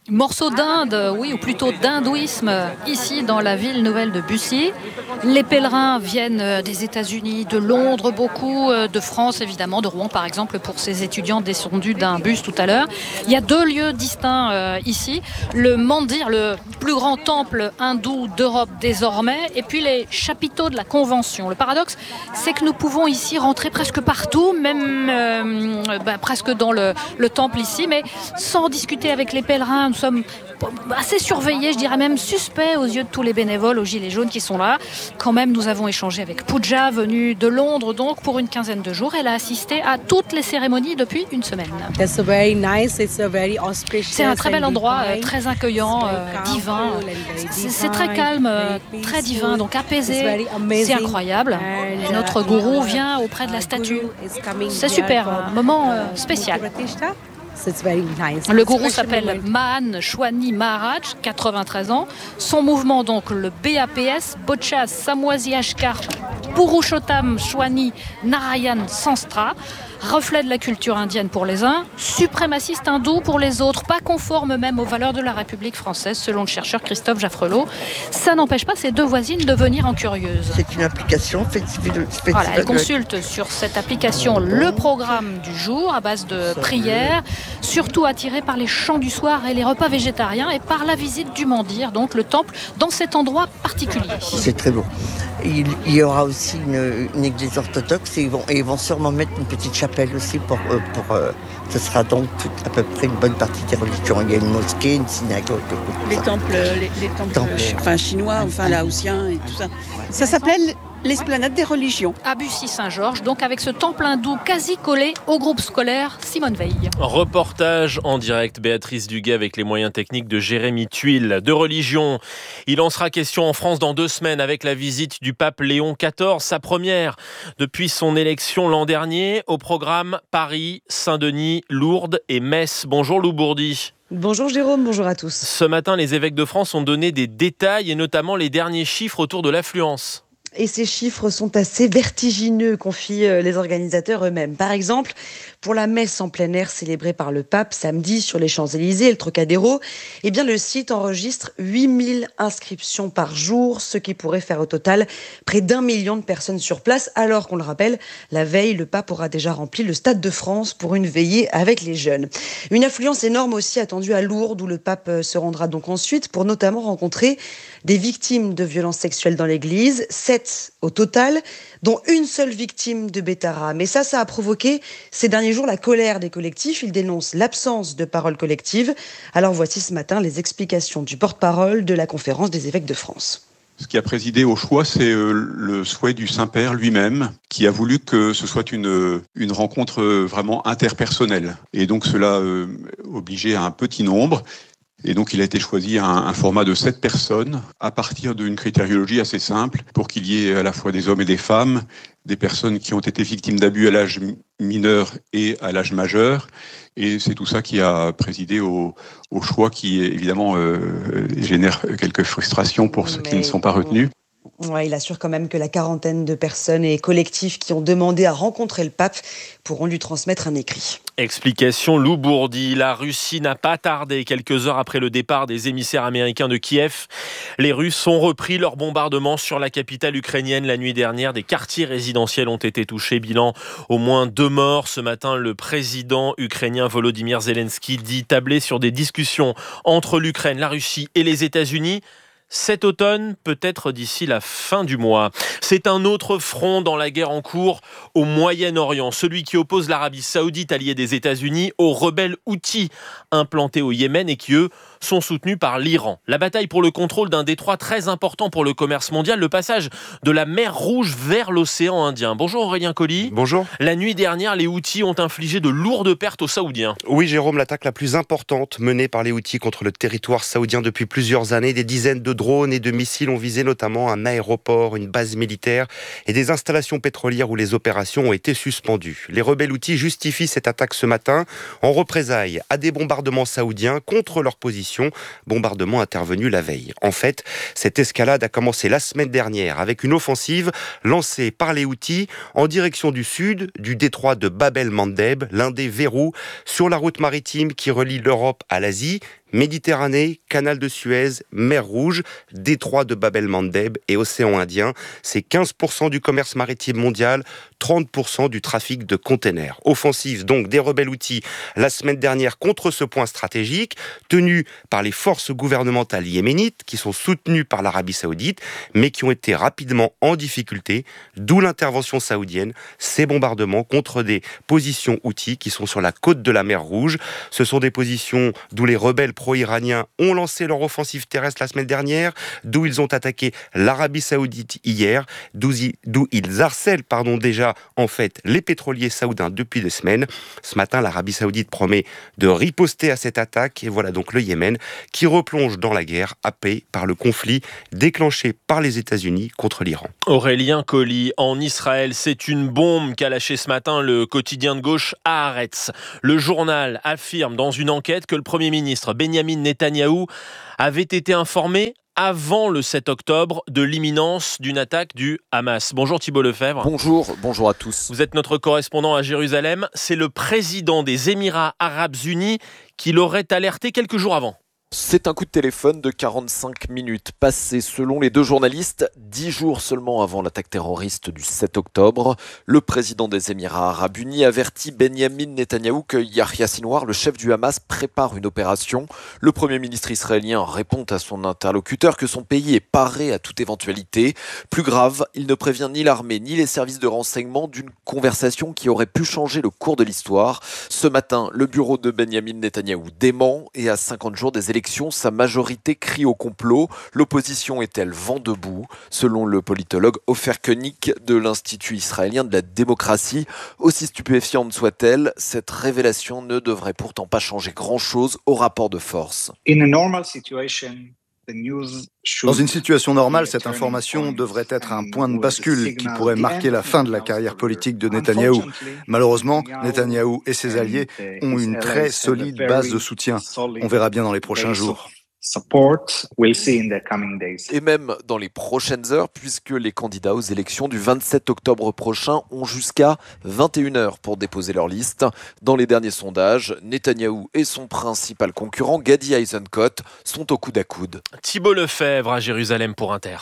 Morceau d'Inde, oui, ou plutôt d'hindouisme, ici dans la ville nouvelle de Bussy. Les pèlerins viennent des États-Unis, de Londres beaucoup, de France évidemment, de Rouen par exemple, pour ces étudiants descendus d'un bus tout à l'heure. Il y a deux lieux distincts euh, ici, le mandir, le plus grand temple hindou d'Europe désormais, et puis les chapiteaux de la Convention. Le paradoxe, c'est que nous pouvons ici rentrer presque partout, même euh, bah, presque dans le, le temple ici, mais sans discuter avec les pèlerins. Nous sommes assez surveillés, je dirais même suspects aux yeux de tous les bénévoles aux gilets jaunes qui sont là. Quand même, nous avons échangé avec Pooja, venue de Londres donc pour une quinzaine de jours. Elle a assisté à toutes les cérémonies depuis une semaine. C'est un très bel endroit, euh, très accueillant, euh, divin. C'est, c'est très calme, euh, très divin, donc apaisé. C'est incroyable. Et notre gourou vient auprès de la statue. C'est super, un moment euh, spécial. Le gourou s'appelle Mahan Shwani Maharaj, quatre-vingt-treize ans. Son mouvement, donc le B A P S, Bochas Samwaziashkar Purushottam Shwani Narayan Sanstra, reflet de la culture indienne pour les uns, suprémaciste hindou pour les autres, pas conforme même aux valeurs de la République française, selon le chercheur Christophe Jaffrelot. Ça n'empêche pas ces deux voisines de venir en curieuses. C'est une application festival. Voilà, elles consultent sur cette application le programme du jour à base de prières, surtout attirées par les chants du soir et les repas végétariens et par la visite du mandir, donc le temple, dans cet endroit particulier. C'est très beau. Il, il y aura aussi une, une église orthodoxe et ils, vont, et ils vont sûrement mettre une petite chapelle aussi pour... Euh, pour euh, ce sera donc tout, à peu près une bonne partie des religions. Il y a une mosquée, une synagogue. Les temples, les, les temples, temples ch- enfin, chinois, enfin laotiens et tout ça. Ça s'appelle l'esplanade des religions. À Bussy-Saint-Georges, donc avec ce temple hindou quasi collé au groupe scolaire Simone Veil. Reportage en direct, Béatrice Duguay, avec les moyens techniques de Jérémy Tuile. De religion, il en sera question en France dans deux semaines avec la visite du pape Léon quatorze, sa première depuis son élection l'an dernier. Au programme Paris, Saint-Denis, Lourdes et Metz. Bonjour Lou Bourdi. Bonjour Jérôme, bonjour à tous. Ce matin, les évêques de France ont donné des détails et notamment les derniers chiffres autour de l'affluence. Et ces chiffres sont assez vertigineux, confient les organisateurs eux-mêmes. Par exemple, pour la messe en plein air célébrée par le pape samedi sur les Champs-Élysées et le Trocadéro, eh bien le site enregistre huit mille inscriptions par jour, ce qui pourrait faire au total près d'un million de personnes sur place, alors qu'on le rappelle, la veille, le pape aura déjà rempli le Stade de France pour une veillée avec les jeunes. Une affluence énorme aussi attendue à Lourdes, où le pape se rendra donc ensuite pour notamment rencontrer des victimes de violences sexuelles dans l'église, sept au total, dont une seule victime de Bétara. Mais ça, ça a provoqué ces derniers jours la colère des collectifs. Ils dénoncent l'absence de parole collective. Alors voici ce matin les explications du porte-parole de la conférence des évêques de France. Ce qui a présidé au choix, c'est le souhait du Saint-Père lui-même, qui a voulu que ce soit une, une rencontre vraiment interpersonnelle. Et donc cela euh, obligeait à un petit nombre. Et donc, il a été choisi un, un format de sept personnes à partir d'une critériologie assez simple pour qu'il y ait à la fois des hommes et des femmes, des personnes qui ont été victimes d'abus à l'âge mineur et à l'âge majeur. Et c'est tout ça qui a présidé au, au choix qui, évidemment, euh, génère quelques frustrations pour ceux Mais... qui ne sont pas retenus. Ouais, il assure quand même que la quarantaine de personnes et collectifs qui ont demandé à rencontrer le pape pourront lui transmettre un écrit. Explication Lou Bourdi. La Russie n'a pas tardé. Quelques heures après le départ des émissaires américains de Kiev, les Russes ont repris leur bombardement sur la capitale ukrainienne la nuit dernière. Des quartiers résidentiels ont été touchés. Bilan, au moins deux morts. Ce matin, le président ukrainien Volodymyr Zelensky dit tabler sur des discussions entre l'Ukraine, la Russie et les États-Unis. Cet automne, peut-être d'ici la fin du mois. C'est un autre front dans la guerre en cours au Moyen-Orient, celui qui oppose l'Arabie Saoudite, alliée des États-Unis, aux rebelles Houthis implantés au Yémen et qui, eux, sont soutenus par l'Iran. La bataille pour le contrôle d'un détroit très important pour le commerce mondial, le passage de la mer Rouge vers l'océan Indien. Bonjour Aurélien Colli. Bonjour. La nuit dernière, les Houthis ont infligé de lourdes pertes aux Saoudiens. Oui Jérôme, l'attaque la plus importante menée par les Houthis contre le territoire saoudien depuis plusieurs années. Des dizaines de drones et de missiles ont visé notamment un aéroport, une base militaire et des installations pétrolières où les opérations ont été suspendues. Les rebelles Houthis justifient cette attaque ce matin en représailles à des bombardements saoudiens contre leur position. Bombardement intervenu la veille. En fait, cette escalade a commencé la semaine dernière avec une offensive lancée par les Houthis en direction du sud du détroit de Bab el-Mandeb, l'un des verrous sur la route maritime qui relie l'Europe à l'Asie, Méditerranée, canal de Suez, mer Rouge, détroit de Bab el-Mandeb et océan Indien. C'est quinze pour cent du commerce maritime mondial, trente pour cent du trafic de containers. Offensive donc des rebelles Houthis la semaine dernière contre ce point stratégique, tenu par les forces gouvernementales yéménites qui sont soutenues par l'Arabie Saoudite, mais qui ont été rapidement en difficulté, d'où l'intervention saoudienne, ces bombardements contre des positions Houthis qui sont sur la côte de la mer Rouge. Ce sont des positions d'où les rebelles pro-iraniens ont lancé leur offensive terrestre la semaine dernière, d'où ils ont attaqué l'Arabie Saoudite hier, d'où ils harcèlent pardon, déjà en fait les pétroliers saoudiens depuis des semaines. Ce matin, l'Arabie Saoudite promet de riposter à cette attaque et voilà donc le Yémen qui replonge dans la guerre happé par le conflit déclenché par les États-Unis contre l'Iran. Aurélien Colli, en Israël, c'est une bombe qu'a lâché ce matin le quotidien de gauche Haaretz. Le journal affirme dans une enquête que le Premier ministre Benyamin Netanyahou avait été informé avant le sept octobre de l'imminence d'une attaque du Hamas. Bonjour Thibault Lefebvre. Bonjour, bonjour à tous. Vous êtes notre correspondant à Jérusalem. C'est le président des Émirats Arabes Unis qui l'aurait alerté quelques jours avant. C'est un coup de téléphone de quarante-cinq minutes passé selon les deux journalistes, dix jours seulement avant l'attaque terroriste du sept octobre. Le président des Émirats Arabes Unis avertit Benyamin Netanyahou que Yahya Sinwar, le chef du Hamas, prépare une opération. Le premier ministre israélien répond à son interlocuteur que son pays est paré à toute éventualité. Plus grave, il ne prévient ni l'armée ni les services de renseignement d'une conversation qui aurait pu changer le cours de l'histoire. Ce matin, le bureau de Benyamin Netanyahou dément et à cinquante jours des élections, sa majorité crie au complot. L'opposition est-elle vent debout ? Selon le politologue Ofer Koenig de l'Institut israélien de la démocratie, aussi stupéfiante soit-elle, cette révélation ne devrait pourtant pas changer grand-chose au rapport de force. Dans une situation normale, cette information devrait être un point de bascule qui pourrait marquer la fin de la carrière politique de Netanyahou. Malheureusement, Netanyahou et ses alliés ont une très solide base de soutien. On verra bien dans les prochains jours. Et même dans les prochaines heures, puisque les candidats aux élections du vingt-sept octobre prochain ont jusqu'à vingt et une heures pour déposer leur liste. Dans les derniers sondages, Netanyahou et son principal concurrent, Gadi Eisenkot, sont au coude à coude. Thibault Lefebvre à Jérusalem pour Inter.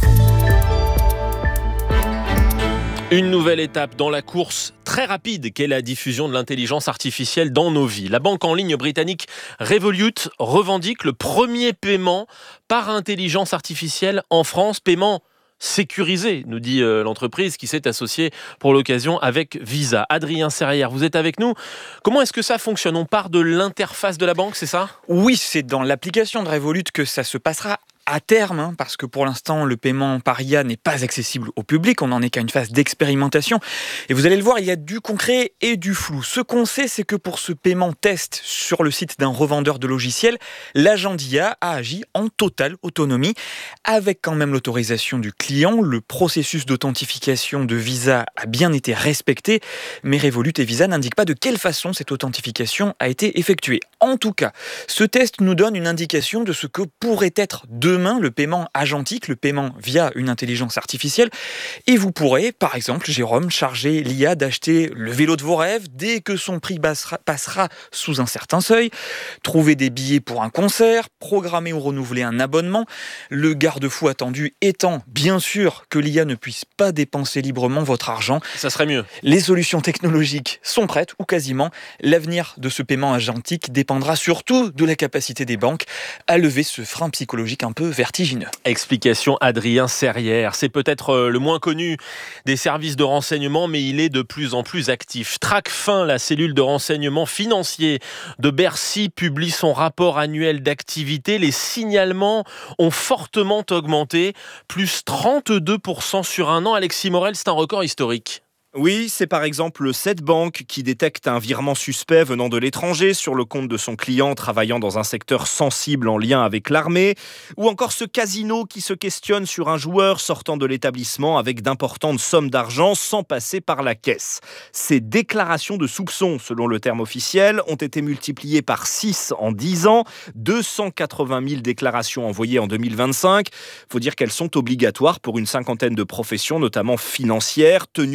Une nouvelle étape dans la course très rapide qu'est la diffusion de l'intelligence artificielle dans nos vies. La banque en ligne britannique Revolut revendique le premier paiement par intelligence artificielle en France, paiement sécurisé, nous dit euh, l'entreprise qui s'est associée pour l'occasion avec Visa. Adrien Serrière, vous êtes avec nous. Comment est-ce que ça fonctionne ? On part de l'interface de la banque, c'est ça ? Oui, c'est dans l'application de Revolut que ça se passera à terme, hein, parce que pour l'instant, le paiement par I A n'est pas accessible au public. On n'en est qu'à une phase d'expérimentation. Et vous allez le voir, il y a du concret et du flou. Ce qu'on sait, c'est que pour ce paiement test sur le site d'un revendeur de logiciels, l'agent d'I A a agi en totale autonomie, avec quand même l'autorisation du client. Le processus d'authentification de Visa a bien été respecté, mais Revolut et Visa n'indiquent pas de quelle façon cette authentification a été effectuée. En tout cas, ce test nous donne une indication de ce que pourrait être demain le paiement agentique, le paiement via une intelligence artificielle. Et vous pourrez, par exemple, Jérôme, charger l'I A d'acheter le vélo de vos rêves dès que son prix passera, passera sous un certain seuil, trouver des billets pour un concert, programmer ou renouveler un abonnement. Le garde-fou attendu étant, bien sûr, que l'I A ne puisse pas dépenser librement votre argent. Ça serait mieux. Les solutions technologiques sont prêtes, ou quasiment. L'avenir de ce paiement agentique dépendra surtout de la capacité des banques à lever ce frein psychologique un peu vertigineux. Explication Adrien Serrière. C'est peut-être le moins connu des services de renseignement, mais il est de plus en plus actif. Tracfin, la cellule de renseignement financier de Bercy, publie son rapport annuel d'activité. Les signalements ont fortement augmenté, plus trente-deux pour cent sur un an. Alexis Morel, c'est un record historique. Oui, c'est par exemple cette banque qui détecte un virement suspect venant de l'étranger sur le compte de son client travaillant dans un secteur sensible en lien avec l'armée, ou encore ce casino qui se questionne sur un joueur sortant de l'établissement avec d'importantes sommes d'argent sans passer par la caisse. Ces déclarations de soupçons, selon le terme officiel, ont été multipliées par six en dix ans, deux cent quatre-vingt mille déclarations envoyées en deux mille vingt-cinq. Il faut dire qu'elles sont obligatoires pour une cinquantaine de professions, notamment financières, tenues d'alerter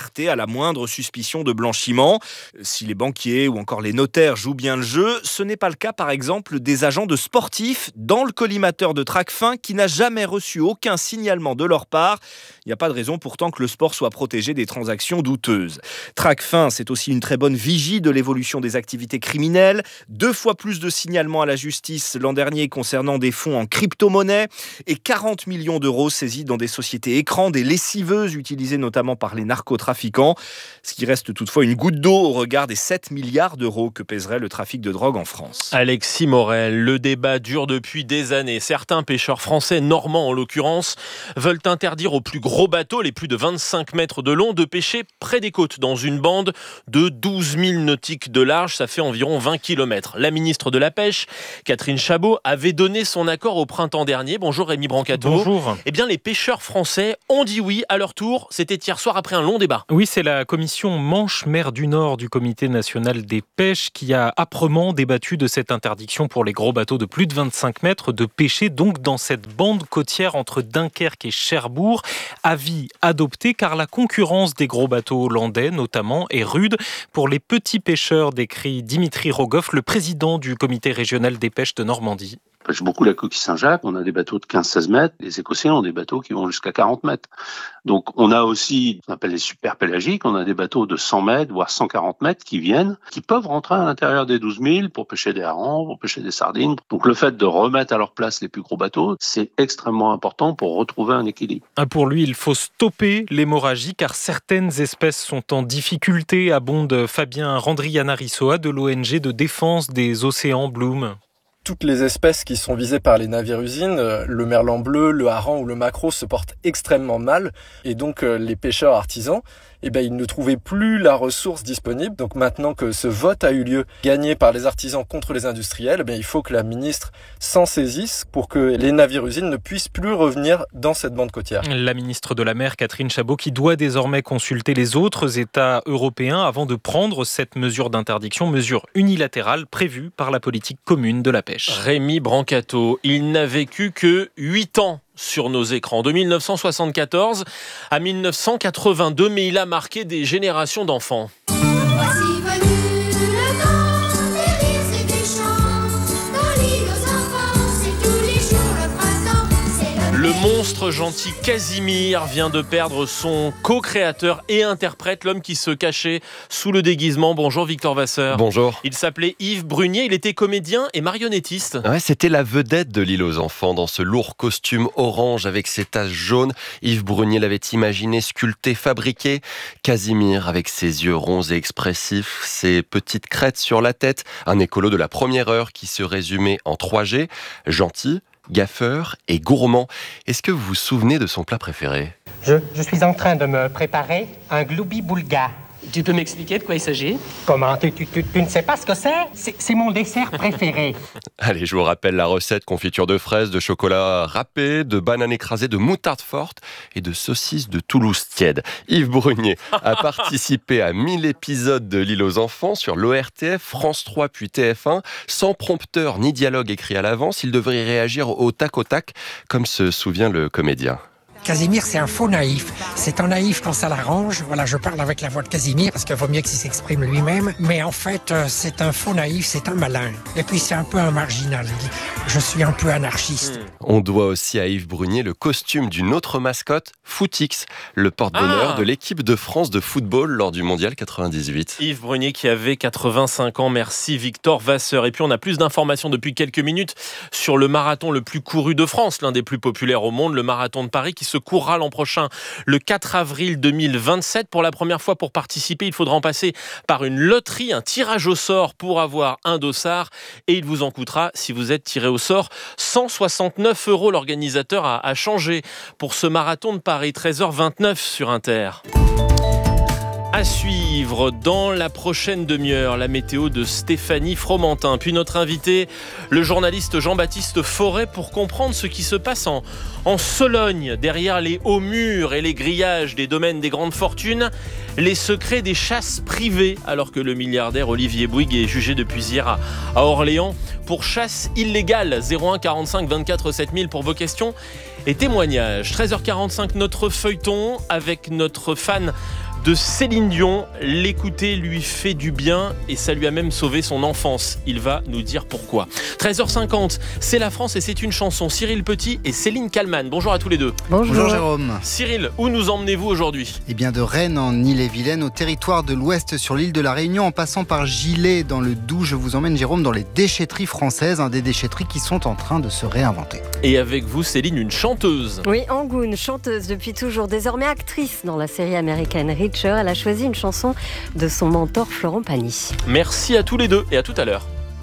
alertés à la moindre suspicion de blanchiment. Si les banquiers ou encore les notaires jouent bien le jeu, ce n'est pas le cas par exemple des agents de sportifs dans le collimateur de Tracfin qui n'a jamais reçu aucun signalement de leur part. Il n'y a pas de raison pourtant que le sport soit protégé des transactions douteuses. Tracfin, c'est aussi une très bonne vigie de l'évolution des activités criminelles. Deux fois plus de signalements à la justice l'an dernier concernant des fonds en crypto-monnaie et quarante millions d'euros saisis dans des sociétés écrans, des lessiveuses utilisées notamment par les narcotrafiquants. Ce qui reste toutefois une goutte d'eau au regard des sept milliards d'euros que pèserait le trafic de drogue en France. Alexis Morel, le débat dure depuis des années. Certains pêcheurs français, normands en l'occurrence, veulent interdire aux plus gros bateaux, les plus de vingt-cinq mètres de long, de pêcher près des côtes dans une bande de douze mille nautiques de large. Ça fait environ vingt kilomètres. La ministre de la Pêche, Catherine Chabot, avait donné son accord au printemps dernier. Bonjour Rémi Brancato. Bonjour. Eh bien, les pêcheurs français ont dit oui à leur tour. C'était hier soir après un long débat. Oui, c'est la commission Manche-Mer du Nord du Comité national des pêches qui a âprement débattu de cette interdiction pour les gros bateaux de plus de vingt-cinq mètres de pêcher donc dans cette bande côtière entre Dunkerque et Cherbourg. Avis adopté car la concurrence des gros bateaux hollandais notamment est rude pour les petits pêcheurs, décrit Dimitri Rogoff, le président du comité régional des pêches de Normandie. On pêche beaucoup la coquille Saint-Jacques, on a des bateaux de quinze seize mètres, les Écossais ont des bateaux qui vont jusqu'à quarante mètres. Donc on a aussi, on appelle les super pélagiques, on a des bateaux de cent mètres, voire cent quarante mètres qui viennent, qui peuvent rentrer à l'intérieur des douze mille pour pêcher des harengs, pour pêcher des sardines. Donc le fait de remettre à leur place les plus gros bateaux, c'est extrêmement important pour retrouver un équilibre. Pour lui, il faut stopper l'hémorragie car certaines espèces sont en difficulté, abonde Fabien Randrianarisoa de l'O N G de défense des océans Bloom. Toutes les espèces qui sont visées par les navires-usines, le merlan bleu, le hareng ou le maquereau se portent extrêmement mal et donc les pêcheurs artisans, eh ben, ils ne trouvaient plus la ressource disponible. Donc maintenant que ce vote a eu lieu, gagné par les artisans contre les industriels, eh ben, il faut que la ministre s'en saisisse pour que les navires-usines ne puissent plus revenir dans cette bande côtière. La ministre de la Mer, Catherine Chabot, qui doit désormais consulter les autres États européens avant de prendre cette mesure d'interdiction, mesure unilatérale prévue par la politique commune de la pêche. Rémi Brancato, il n'a vécu que huit ans sur nos écrans, de mille neuf cent soixante-quatorze à mille neuf cent quatre-vingt-deux, mais il a marqué des générations d'enfants. Voici venu le temps des rires et des chants, dans l'île aux enfants, c'est tous les jours le printemps, c'est le... Le monstre gentil Casimir vient de perdre son co-créateur et interprète, l'homme qui se cachait sous le déguisement. Bonjour Victor Vasseur. Bonjour. Il s'appelait Yves Brunier, il était comédien et marionnettiste. Ouais, c'était la vedette de l'île aux enfants dans ce lourd costume orange avec ses taches jaunes. Yves Brunier l'avait imaginé, sculpté, fabriqué. Casimir avec ses yeux ronds et expressifs, ses petites crêtes sur la tête, un écolo de la première heure qui se résumait en trois G, gentil, gaffeur et gourmand. Est-ce que vous vous souvenez de son plat préféré ? Je, je suis en train de me préparer un gloubi-boulga. Tu peux m'expliquer de quoi il s'agit ? Comment ? Tu, tu, tu, tu ne sais pas ce que c'est ? C'est, c'est mon dessert préféré. Allez, je vous rappelle la recette: confiture de fraises, de chocolat râpé, de bananes écrasées, de moutarde forte et de saucisses de Toulouse tiède. Yves Brunier a participé à mille épisodes de l'île aux enfants sur l'O R T F, France trois puis T F un. Sans prompteur ni dialogue écrit à l'avance, il devrait réagir au tac au tac, comme se souvient le comédien. Casimir, c'est un faux naïf. C'est un naïf quand ça l'arrange. Voilà, je parle avec la voix de Casimir parce qu'il vaut mieux qu'il s'exprime lui-même. Mais en fait, c'est un faux naïf, c'est un malin. Et puis, c'est un peu un marginal. Je suis un peu anarchiste. On doit aussi à Yves Brunier le costume d'une autre mascotte, Footix, le porte-bonheur ah. de l'équipe de France de football lors du mondial quatre-vingt-dix-huit. Yves Brunier qui avait quatre-vingt-cinq ans. Merci Victor Vasseur. Et puis, on a plus d'informations depuis quelques minutes sur le marathon le plus couru de France, l'un des plus populaires au monde, le marathon de Paris qui se courra l'an prochain, le quatre avril deux mille vingt-sept. Pour la première fois, pour participer, il faudra en passer par une loterie, un tirage au sort pour avoir un dossard. Et il vous en coûtera, si vous êtes tiré au sort, cent soixante-neuf euros. L'organisateur a, a changé pour ce marathon de Paris. treize heures vingt-neuf sur Inter. À suivre dans la prochaine demi-heure, la météo de Stéphanie Fromentin. Puis notre invité, le journaliste Jean-Baptiste Forêt, pour comprendre ce qui se passe en, en Sologne, derrière les hauts murs et les grillages des domaines des grandes fortunes, les secrets des chasses privées, alors que le milliardaire Olivier Bouygues est jugé depuis hier à, à Orléans pour chasse illégale. zéro un quarante-cinq vingt-quatre sept mille pour vos questions et témoignages. treize heures quarante-cinq, notre feuilleton avec notre fan de Céline Dion. L'écouter lui fait du bien et ça lui a même sauvé son enfance. Il va nous dire pourquoi. treize heures cinquante, c'est la France et c'est une chanson. Cyril Petit et Céline Kallmann. Bonjour à tous les deux. Bonjour. Bonjour Jérôme. Cyril, où nous emmenez-vous aujourd'hui ? Eh bien de Rennes en Ille-et-Vilaine au territoire de l'Ouest sur l'île de la Réunion en passant par Gilet dans le Doubs. Je vous emmène Jérôme dans les déchetteries françaises, hein, des déchetteries qui sont en train de se réinventer. Et avec vous Céline, une chanteuse. Oui, Angoune, chanteuse depuis toujours, désormais actrice dans la série américaine Reacher. Elle a choisi une chanson de son mentor Florent Pagny. Merci à tous les deux et à tout à l'heure.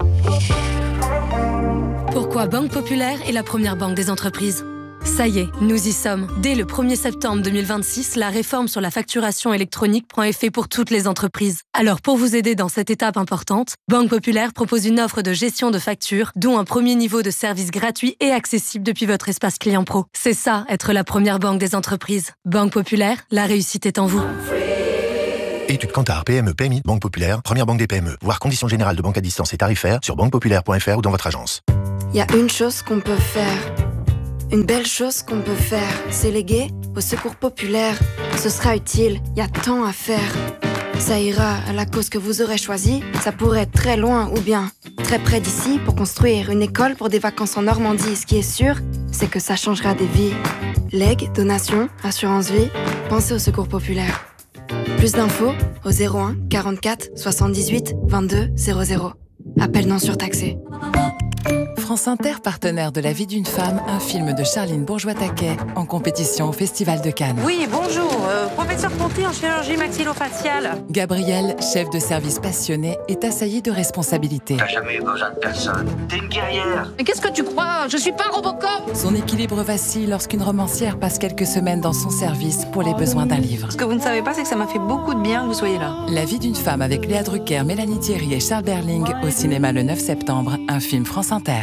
Pourquoi Banque Populaire est la première banque des entreprises ? Ça y est, nous y sommes. Dès le premier septembre deux mille vingt-six, la réforme sur la facturation électronique prend effet pour toutes les entreprises. Alors pour vous aider dans cette étape importante, Banque Populaire propose une offre de gestion de factures, dont un premier niveau de service gratuit et accessible depuis votre espace client pro. C'est ça, être la première banque des entreprises. Banque Populaire, la réussite est en vous. Étude Kantar, P M E, P M I, Banque Populaire, première banque des P M E. Voir conditions générales de banque à distance et tarifaires sur banque populaire point f r ou dans votre agence. Il y a une chose qu'on peut faire. Une belle chose qu'on peut faire, c'est léguer au secours populaire. Ce sera utile, il y a tant à faire. Ça ira à la cause que vous aurez choisie. Ça pourrait être très loin ou bien très près d'ici pour construire une école pour des vacances en Normandie. Ce qui est sûr, c'est que ça changera des vies. Legs, donations, assurance vie, pensez au secours populaire. Plus d'infos au zéro un quarante-quatre soixante-dix-huit vingt-deux zéro zéro. Appel non surtaxé. France Inter, partenaire de La vie d'une femme, un film de Charline Bourgeois-Taquet, en compétition au Festival de Cannes. Oui, bonjour, euh, professeur Ponty en chirurgie maxillofaciale. Gabrielle, chef de service passionné, est assaillie de responsabilité. T'as jamais eu besoin de personne. T'es une guerrière. Mais qu'est-ce que tu crois ? Je suis pas Robocop. Son équilibre vacille lorsqu'une romancière passe quelques semaines dans son service pour les besoins d'un livre. Ce que vous ne savez pas, c'est que ça m'a fait beaucoup de bien que vous soyez là. La vie d'une femme avec Léa Drucker, Mélanie Thierry et Charles Berling au cinéma le neuf septembre, un film France Inter.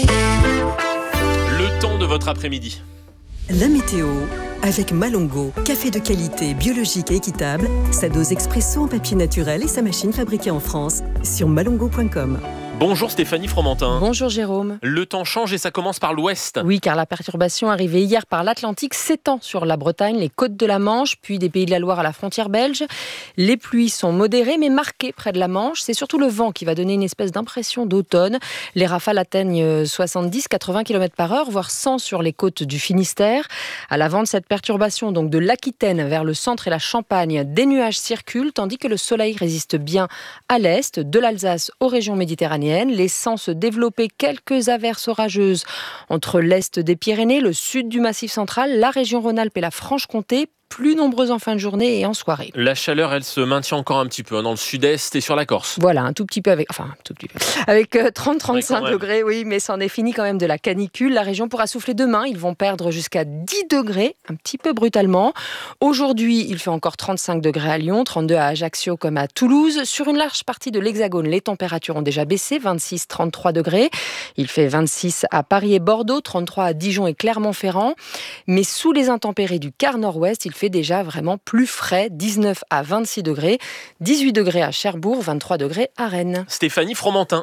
Le temps de votre après-midi. La météo avec Malongo, café de qualité, biologique et équitable, sa dose expresso en papier naturel et sa machine fabriquée en France sur malongo point com. Bonjour Stéphanie Fromentin. Bonjour Jérôme. Le temps change et ça commence par l'ouest. Oui, car la perturbation arrivée hier par l'Atlantique s'étend sur la Bretagne, les côtes de la Manche, puis des Pays de la Loire à la frontière belge. Les pluies sont modérées mais marquées près de la Manche. C'est surtout le vent qui va donner une espèce d'impression d'automne. Les rafales atteignent soixante-dix à quatre-vingts kilomètres par heure, voire cent sur les côtes du Finistère. À l'avant de cette perturbation, donc de l'Aquitaine vers le centre et la Champagne, des nuages circulent, tandis que le soleil résiste bien à l'est, de l'Alsace aux régions méditerranéennes, laissant se développer quelques averses orageuses entre l'est des Pyrénées, le sud du Massif central, la région Rhône-Alpes et la Franche-Comté, plus nombreuses en fin de journée et en soirée. La chaleur, elle se maintient encore un petit peu dans le sud-est et sur la Corse. Voilà, un tout petit peu avec, enfin, un tout petit peu, avec trente à trente-cinq degrés, oui, mais c'en est fini quand même de la canicule. La région pourra souffler demain. Ils vont perdre jusqu'à dix degrés, un petit peu brutalement. Aujourd'hui, il fait encore trente-cinq degrés à Lyon, trente-deux à Ajaccio comme à Toulouse. Sur une large partie de l'Hexagone, les températures ont déjà baissé, vingt-six à trente-trois degrés. Il fait vingt-six à Paris et Bordeaux, trente-trois à Dijon et Clermont-Ferrand. Mais sous les intempéries du quart nord-ouest, il fait déjà vraiment plus frais, dix-neuf à vingt-six degrés, dix-huit degrés à Cherbourg, vingt-trois degrés à Rennes. Stéphanie Fromentin.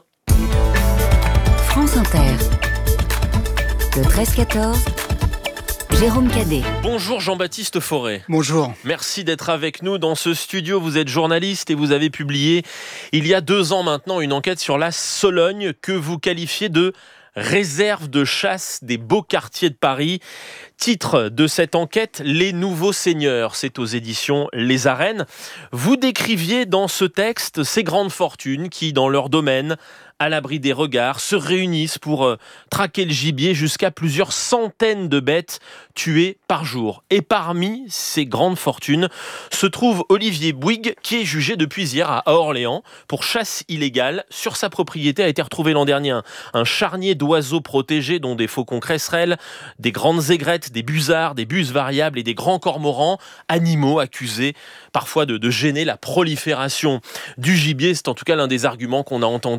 France Inter. Le treize quatorze. Jérôme Cadet. Bonjour Jean-Baptiste Forêt. Bonjour. Merci d'être avec nous dans ce studio. Vous êtes journaliste et vous avez publié il y a deux ans maintenant une enquête sur la Sologne que vous qualifiez de réserve de chasse des beaux quartiers de Paris. Titre de cette enquête, Les Nouveaux Seigneurs. C'est aux éditions Les Arènes. Vous décriviez dans ce texte ces grandes fortunes qui, dans leur domaine, à l'abri des regards, se réunissent pour euh, traquer le gibier jusqu'à plusieurs centaines de bêtes tuées par jour. Et parmi ces grandes fortunes se trouve Olivier Bouygues, qui est jugé depuis hier à Orléans pour chasse illégale. Sur sa propriété a été retrouvé l'an dernier un, un charnier d'oiseaux protégés, dont des faucons cresserelles, des grandes aigrettes, des busards, des buses variables et des grands cormorans, animaux accusés parfois de, de gêner la prolifération du gibier. C'est en tout cas l'un des arguments qu'on a entendu hier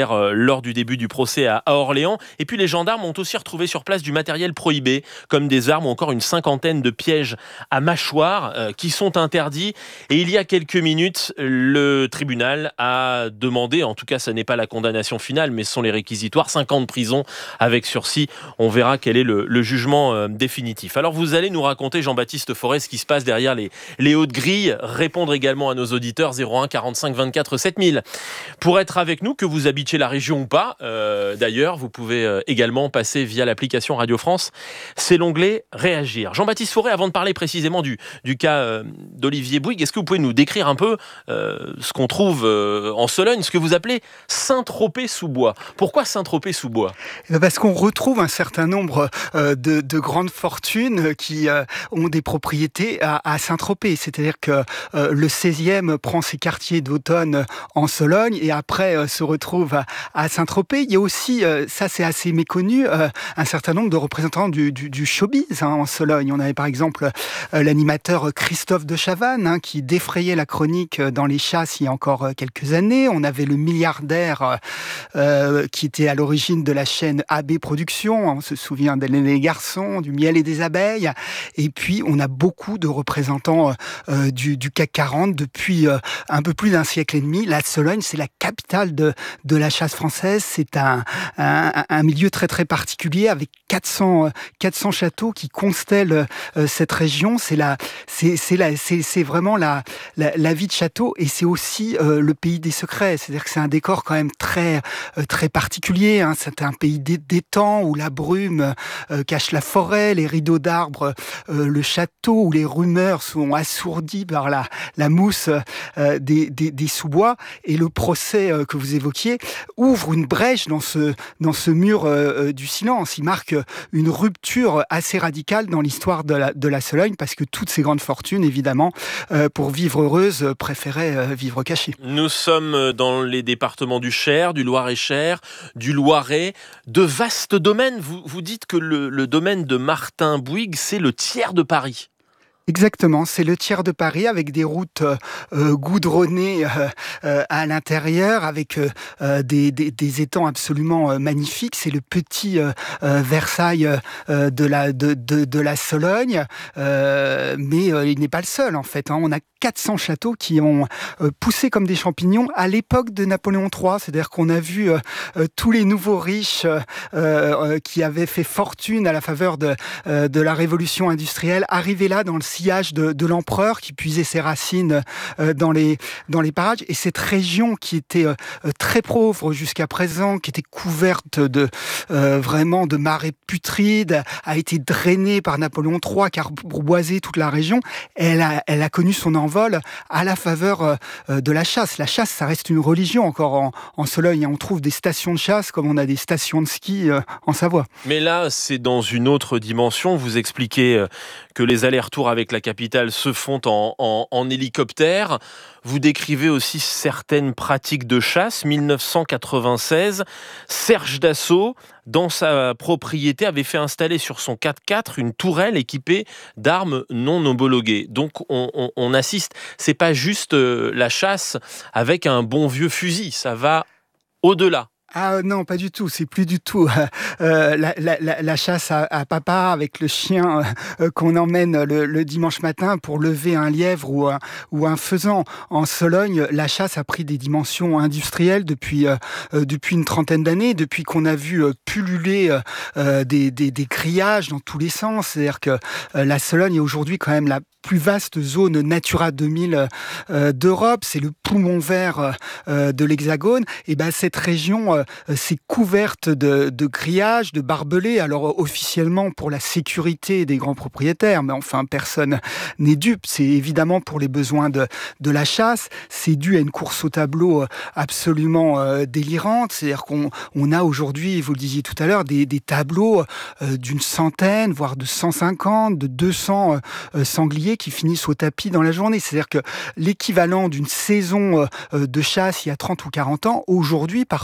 hier euh, lors du début du procès à, à Orléans. Et puis les gendarmes ont aussi retrouvé sur place du matériel prohibé, comme des armes ou encore une cinquantaine de pièges à mâchoire euh, qui sont interdits. Et il y a quelques minutes, le tribunal a demandé, en tout cas ce n'est pas la condamnation finale, mais ce sont les réquisitoires, cinq ans de prison avec sursis. On verra quel est le, le jugement euh, définitif. Alors vous allez nous raconter, Jean-Baptiste Forêt, ce qui se passe derrière les, les hautes grilles, répondre également à nos auditeurs zéro un quarante-cinq vingt-quatre sept mille. Pour être avec nous, que vous habitiez la région ou pas, euh, d'ailleurs, vous pouvez euh, également passer via l'application Radio France. C'est l'onglet Réagir. Jean-Baptiste Forêt, avant de parler précisément du, du cas euh, d'Olivier Bouygues, est-ce que vous pouvez nous décrire un peu euh, ce qu'on trouve euh, en Sologne, ce que vous appelez Saint-Tropez-sous-Bois? Pourquoi Saint-Tropez-sous-Bois? Parce qu'on retrouve un certain nombre euh, de, de grandes fortunes qui euh, ont des propriétés à, à Saint-Tropez. C'est-à-dire que euh, le seizième prend ses quartiers d'automne en Sologne et après euh, se retrouve à, à Saint-Tropez. Il y a aussi, euh, ça c'est assez méconnu, euh, un certain nombre de représentants du, du, du showbiz hein, en Sologne. On avait par exemple euh, l'animateur Christophe de Chavannes hein, qui défrayait la chronique dans les chasses il y a encore quelques années. On avait le milliardaire euh, qui était à l'origine de la chaîne A B Productions. On se souvient d'Hélène et les garçons, du miel et des abeilles. Et puis on a beaucoup de représentants euh, du, du C A C quarante depuis euh, un peu plus d'un siècle et demi. La Sologne, c'est la capitale de, de la chasse française. C'est un, un, un milieu très très particulier avec quatre cents, quatre cents châteaux qui constellent euh, cette région. C'est la, c'est, c'est la, c'est, c'est vraiment la, la, la vie de château et c'est aussi euh, le pays des secrets. C'est-à-dire que c'est un décor quand même très euh, très particulier. Hein. C'est un pays d'étangs où la brume euh, cache la forêt, les rideaux d'arbres, euh, le château, où les rumeurs sont assourdies par la, la mousse euh, des, des, des sous-bois. Et le procès euh, que vous évoquiez ouvre une brèche dans ce, dans ce mur euh, du silence. Il marque une rupture assez radicale dans l'histoire de la, de la Sologne parce que toutes ces grandes fortunes, évidemment, euh, pour vivre heureuses, préféraient euh, vivre cachées. Nous sommes dans les départements du Cher, du Loir-et-Cher, du Loiret, de vastes domaines. Vous, vous dites que le, le domaine de Martin Bouygues, c'est le tiers de Paris. Exactement, c'est le tiers de Paris avec des routes euh, goudronnées euh, euh, à l'intérieur, avec euh, des, des, des étangs absolument euh, magnifiques. C'est le petit euh, euh, Versailles euh, de, la, de, de, de la Sologne, euh, mais euh, il n'est pas le seul en fait. Hein. On a quatre cents châteaux qui ont euh, poussé comme des champignons à l'époque de Napoléon trois. C'est-à-dire qu'on a vu euh, euh, tous les nouveaux riches euh, euh, qui avaient fait fortune à la faveur de, euh, de la révolution industrielle arriver là dans le sillage de, de l'empereur qui puisait ses racines euh, dans, les, dans les parages. Et cette région qui était euh, très pauvre jusqu'à présent, qui était couverte de, euh, vraiment de marais putrides, a été drainée par Napoléon trois qui a reboisé toute la région. Elle a, elle a connu son envol à la faveur euh, de la chasse. La chasse, ça reste une religion encore en, en Sologne. On trouve des stations de chasse comme on a des stations de ski euh, en Savoie. Mais là, c'est dans une autre dimension. Vous expliquez euh, que les allers-retours avec la capitale se font en, en, en hélicoptère. Vous décrivez aussi certaines pratiques de chasse. dix-neuf cent quatre-vingt-seize, Serge Dassault, dans sa propriété, avait fait installer sur son quatre-quatre une tourelle équipée d'armes non homologuées. Donc on, on, on assiste, c'est pas juste euh, la chasse avec un bon vieux fusil, ça va au-delà. Ah non, pas du tout. C'est plus du tout euh, la, la, la chasse à, à papa avec le chien euh, qu'on emmène le, le dimanche matin pour lever un lièvre ou un, ou un faisan. En Sologne, la chasse a pris des dimensions industrielles depuis euh, depuis une trentaine d'années, depuis qu'on a vu euh, pulluler euh, des, des, des grillages dans tous les sens. C'est-à-dire que euh, la Sologne est aujourd'hui quand même la plus vaste zone Natura deux mille euh, d'Europe. C'est le poumon vert euh, de l'Hexagone. Et ben cette région euh, c'est couverte de, de grillages, de barbelés. Alors officiellement pour la sécurité des grands propriétaires, mais enfin personne n'est dupe. C'est évidemment pour les besoins de, de la chasse. C'est dû à une course au tableau absolument euh, délirante. C'est-à-dire qu'on on a aujourd'hui, vous le disiez tout à l'heure, des, des tableaux euh, d'une centaine, voire de cent cinquante, de deux cents euh, sangliers qui finissent au tapis dans la journée. C'est-à-dire que l'équivalent d'une saison euh, de chasse il y a trente ou quarante ans, aujourd'hui parfois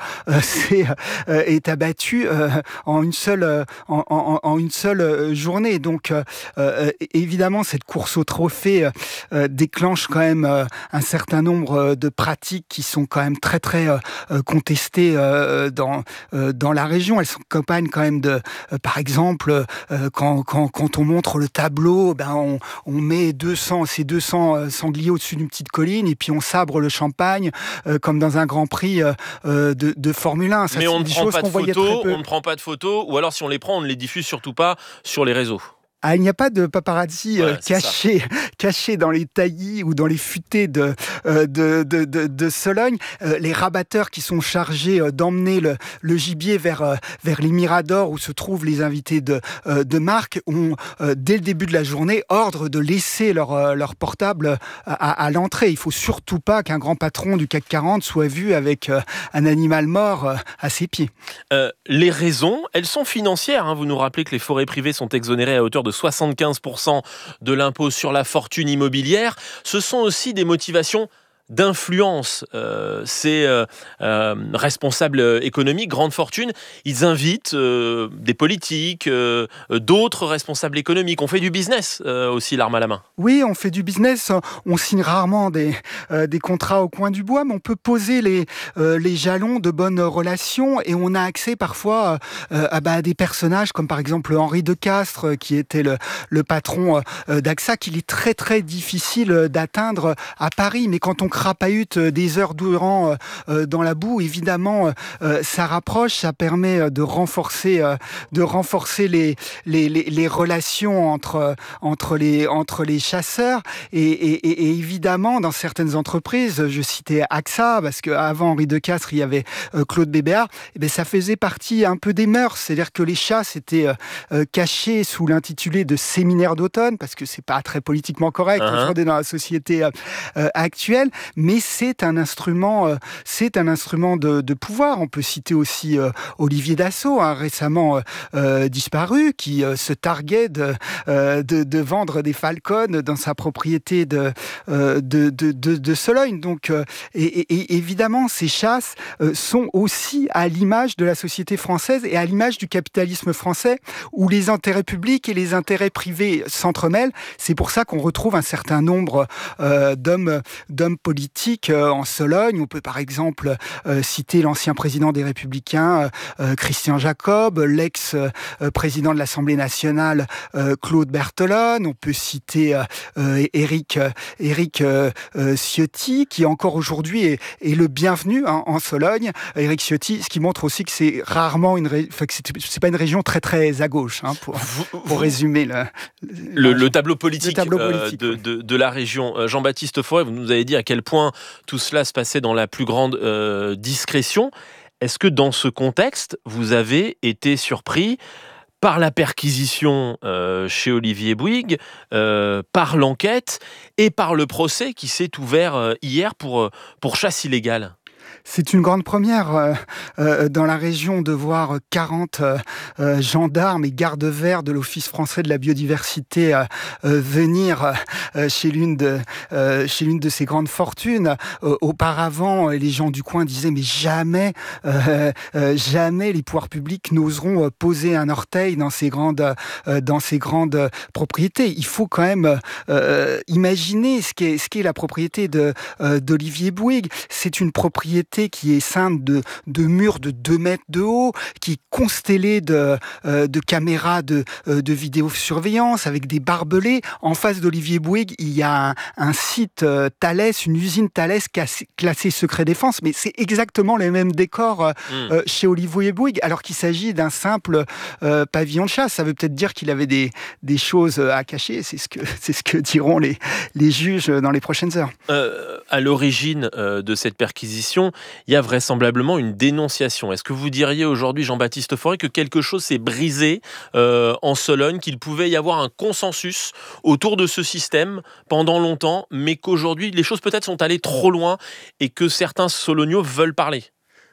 euh, c'est, euh, est abattu euh, en une seule, euh, en, en, en une seule euh, journée. Donc, euh, euh, évidemment, cette course au trophée euh, déclenche quand même euh, un certain nombre de pratiques qui sont quand même très très euh, contestées euh, dans euh, dans la région. Elles s'accompagnent quand même de, euh, par exemple, euh, quand, quand quand on montre le tableau, ben on, on met deux cents ces deux cents sangliers au-dessus d'une petite colline et puis on sabre le champagne euh, comme dans un Grand Prix euh, de, de Formule un. Ça, mais on ne prend pas de photos, on ne prend pas de photos, ou alors si on les prend, on ne les diffuse surtout pas sur les réseaux. Ah, il n'y a pas de paparazzi ouais, euh, cachés, cachés dans les taillis ou dans les futaies de, euh, de, de, de, de Sologne. Euh, les rabatteurs qui sont chargés euh, d'emmener le, le gibier vers, euh, vers les miradors où se trouvent les invités de, euh, de marque ont, euh, dès le début de la journée, ordre de laisser leur, euh, leur portable à, à l'entrée. Il ne faut surtout pas qu'un grand patron du C A C quarante soit vu avec euh, un animal mort euh, à ses pieds. Euh, les raisons, elles sont financières. Hein. Vous nous rappelez que les forêts privées sont exonérées à hauteur de soixante-quinze pour cent de l'impôt sur la fortune immobilière. Ce sont aussi des motivations d'influence. Euh, ces euh, euh, responsables économiques, grandes fortunes, ils invitent euh, des politiques, euh, d'autres responsables économiques. On fait du business euh, aussi, l'arme à la main. Oui, on fait du business. On signe rarement des, euh, des contrats au coin du bois, mais on peut poser les, euh, les jalons de bonnes relations et on a accès parfois euh, à, bah, à des personnages comme par exemple Henri de Castres, qui était le, le patron euh, d'A X A, qu'il est très très difficile d'atteindre à Paris. Mais quand on crapahute des heures durant euh, dans la boue, évidemment, euh, ça rapproche, ça permet de renforcer, euh, de renforcer les, les, les, les relations entre, entre, les, entre les chasseurs. Et, et, et évidemment, dans certaines entreprises, je citais A X A, parce qu'avant Henri de Castres, il y avait euh, Claude Bébéar, et bien, ça faisait partie un peu des mœurs. C'est-à-dire que les chasses étaient euh, cachés sous l'intitulé de séminaire d'automne, parce que c'est pas très politiquement correct uh-huh. aujourd'hui dans la société euh, actuelle. Mais c'est un instrument, euh, c'est un instrument de, de pouvoir. On peut citer aussi euh, Olivier Dassault, hein, récemment euh, disparu, qui euh, se targuait de, euh, de, de vendre des falcons dans sa propriété de, euh, de, de, de, de Sologne. Donc, euh, et, et, et évidemment, ces chasses euh, sont aussi à l'image de la société française et à l'image du capitalisme français, où les intérêts publics et les intérêts privés s'entremêlent. C'est pour ça qu'on retrouve un certain nombre euh, d'hommes, d'hommes politiques en Sologne. On peut par exemple euh, citer l'ancien président des Républicains, euh, Christian Jacob, l'ex-président de l'Assemblée nationale, euh, Claude Berthelone. On peut citer euh, Éric, Éric euh, Ciotti, qui encore aujourd'hui est, est le bienvenu hein, en Sologne. Éric Ciotti, ce qui montre aussi que c'est rarement une, ré... enfin, que c'est, c'est pas une région très très à gauche, hein, pour, vous, pour vous... résumer le, le, le tableau politique, le tableau politique euh, de, de, de la région. Jean-Baptiste Forêt, vous nous avez dit à quel point tout cela se passait dans la plus grande euh, discrétion. Est-ce que dans ce contexte, vous avez été surpris par la perquisition euh, chez Olivier Bouygues, euh, par l'enquête et par le procès qui s'est ouvert euh, hier pour, pour chasse illégale ? C'est une grande première euh, euh, dans la région de voir quarante euh, euh, gendarmes et gardes verts de l'Office français de la biodiversité euh, euh, venir euh, chez, l'une de, euh, chez l'une de ces grandes fortunes. Euh, auparavant, les gens du coin disaient mais jamais, euh, euh, jamais les pouvoirs publics n'oseront poser un orteil dans ces grandes, euh, dans ces grandes propriétés. Il faut quand même euh, imaginer ce qu'est, ce qu'est la propriété de, euh, d'Olivier Bouygues. C'est une propriété qui est ceinte de, de murs de deux mètres de haut, qui est constellée de, euh, de caméras de, euh, de vidéosurveillance avec des barbelés. En face d'Olivier Bouygues, il y a un, un site euh, Thales, une usine Thales classée secret défense, mais c'est exactement les mêmes décors euh, mmh. euh, chez Olivier Bouygues, alors qu'il s'agit d'un simple euh, pavillon de chasse. Ça veut peut-être dire qu'il avait des, des choses à cacher. C'est ce que, c'est ce que diront les, les juges dans les prochaines heures. Euh, à l'origine euh, de cette perquisition, il y a vraisemblablement une dénonciation. Est-ce que vous diriez aujourd'hui, Jean-Baptiste Forêt, que quelque chose s'est brisé euh, en Sologne, qu'il pouvait y avoir un consensus autour de ce système pendant longtemps, mais qu'aujourd'hui, les choses peut-être sont allées trop loin et que certains Solognos veulent parler ?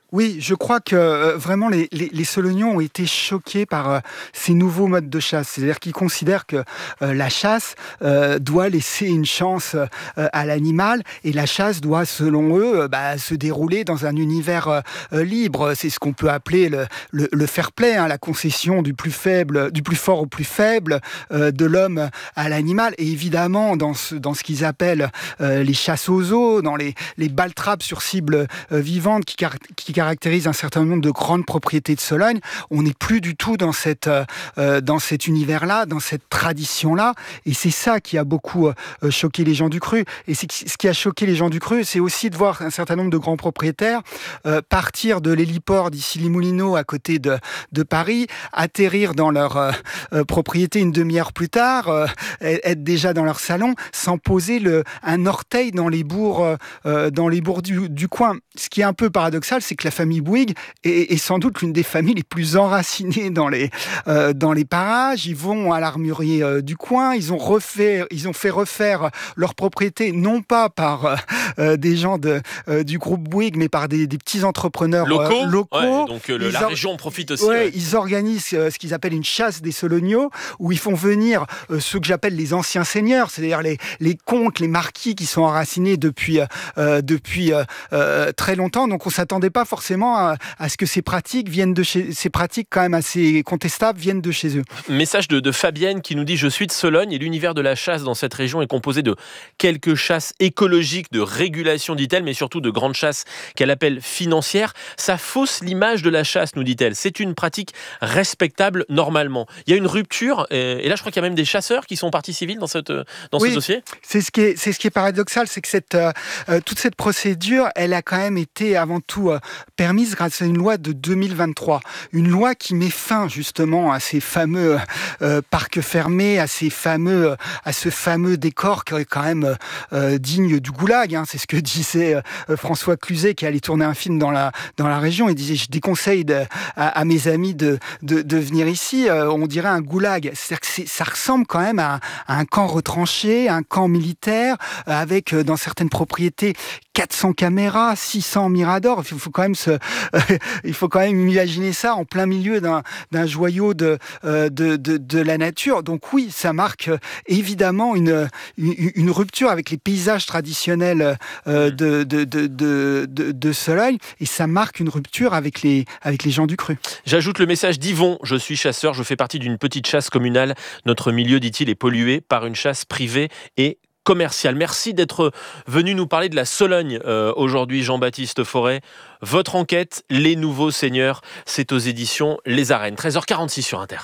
Oui, je crois que euh, vraiment les, les, les Solonions ont été choqués par euh, ces nouveaux modes de chasse. C'est-à-dire qu'ils considèrent que euh, la chasse euh, doit laisser une chance euh, à l'animal et la chasse doit, selon eux, euh, bah, se dérouler dans un univers euh, euh, libre. C'est ce qu'on peut appeler le, le, le fair play, hein, la concession du plus faible, du plus fort au plus faible, euh, de l'homme à l'animal. Et évidemment, dans ce, dans ce qu'ils appellent euh, les chasses aux os, dans les, les balles-trappes sur cibles euh, vivantes qui, car- qui caractérise un certain nombre de grandes propriétés de Sologne, on n'est plus du tout dans, cette, euh, dans cet univers-là, dans cette tradition-là. Et c'est ça qui a beaucoup euh, choqué les gens du Cru. Et c'est, ce qui a choqué les gens du Cru, c'est aussi de voir un certain nombre de grands propriétaires euh, partir de l'héliport d'Issy-les-Moulineaux à côté de, de Paris, atterrir dans leur euh, euh, propriété une demi-heure plus tard, euh, être déjà dans leur salon, sans poser le, un orteil dans les bourgs, euh, dans les bourgs du, du coin. Ce qui est un peu paradoxal, c'est que la famille Bouygues est, est sans doute l'une des familles les plus enracinées dans les, euh, dans les parages. Ils vont à l'armurier euh, du coin, ils ont, refait, ils ont fait refaire leur propriété, non pas par euh, des gens de, euh, du groupe Bouygues, mais par des, des petits entrepreneurs locaux. Euh, locaux. Ouais, donc euh, le, la or... région en profite aussi. Ouais, Ouais. Ils organisent euh, ce qu'ils appellent une chasse des Soloniaux, où ils font venir euh, ceux que j'appelle les anciens seigneurs, c'est-à-dire les, les comtes, les marquis qui sont enracinés depuis, euh, depuis euh, euh, très longtemps. Donc on ne s'attendait pas forcément à, à ce que ces pratiques viennent de chez, ces pratiques quand même assez contestables viennent de chez eux. Message de, de Fabienne qui nous dit « Je suis de Sologne et l'univers de la chasse dans cette région est composé de quelques chasses écologiques, de régulation, dit-elle, mais surtout de grandes chasses qu'elle appelle financières. Ça fausse l'image de la chasse, nous dit-elle. C'est une pratique respectable normalement. Il y a une rupture, et là je crois qu'il y a même des chasseurs qui sont partie civile dans, cette, dans oui, ce dossier. C'est ce qui est, c'est ce qui est paradoxal, c'est que cette, euh, toute cette procédure, elle a quand même été avant tout euh, permise grâce à une loi de deux mille vingt-trois. Une loi qui met fin justement à ces fameux euh, parcs fermés, à ces fameux, à ce fameux décor qui est quand même euh, digne du goulag. Hein. C'est ce que disait euh, François Cluzet qui allait tourner un film dans la, dans la région. Il disait, je déconseille de, à, à mes amis de, de, de venir ici. Euh, on dirait un goulag. C'est-à-dire que c'est, ça ressemble quand même à, à un camp retranché, un camp militaire, euh, avec euh, dans certaines propriétés quatre cents caméras, six cents miradors. Il faut quand même se, euh, il faut quand même imaginer ça en plein milieu d'un, d'un joyau de, euh, de, de, de la nature. Donc oui, ça marque euh, évidemment une, une, une rupture avec les paysages traditionnels euh, de, de, de, de, de, de Sologne, et ça marque une rupture avec les, avec les gens du Cru. J'ajoute le message d'Yvon. Je suis chasseur, je fais partie d'une petite chasse communale. Notre milieu, dit-il, est pollué par une chasse privée et commercial. Merci d'être venu nous parler de la Sologne euh, aujourd'hui, Jean-Baptiste Forêt. Votre enquête, Les Nouveaux Seigneurs, c'est aux éditions Les Arènes. treize heures quarante-six sur Inter.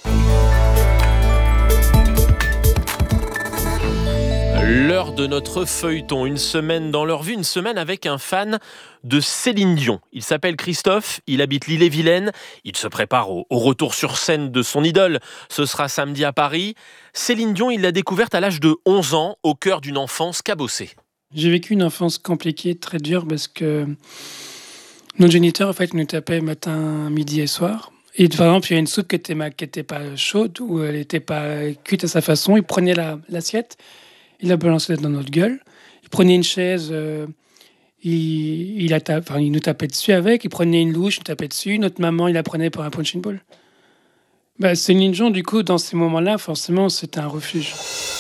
L'heure de notre feuilleton, une semaine dans leur vie, une semaine avec un fan de Céline Dion. Il s'appelle Christophe, il habite l'Ille-et-Vilaine, il se prépare au, au retour sur scène de son idole. Ce sera samedi à Paris. Céline Dion, il l'a découverte à l'âge de onze ans, au cœur d'une enfance cabossée. J'ai vécu une enfance compliquée, très dure, parce que notre géniteur, en fait, nous tapait matin, midi et soir. Et par exemple, il y a une soupe qui n'était qui était pas chaude, ou elle n'était pas cuite à sa façon. Il prenait la, l'assiette, il la balançait dans notre gueule. Il prenait une chaise, euh, il, il, a tape, enfin, il nous tapait dessus avec. Il prenait une louche, il nous tapait dessus. Notre maman, il la prenait pour un punching ball. Bah, Céline Dion, du coup, dans ces moments-là, forcément, c'était un refuge.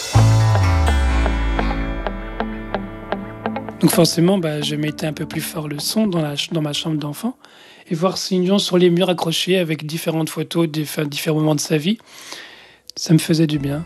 Donc forcément, bah, je mettais un peu plus fort le son dans, la, dans ma chambre d'enfant. Et voir Céline Dion sur les murs accrochés avec différentes photos de différents moments de sa vie, ça me faisait du bien.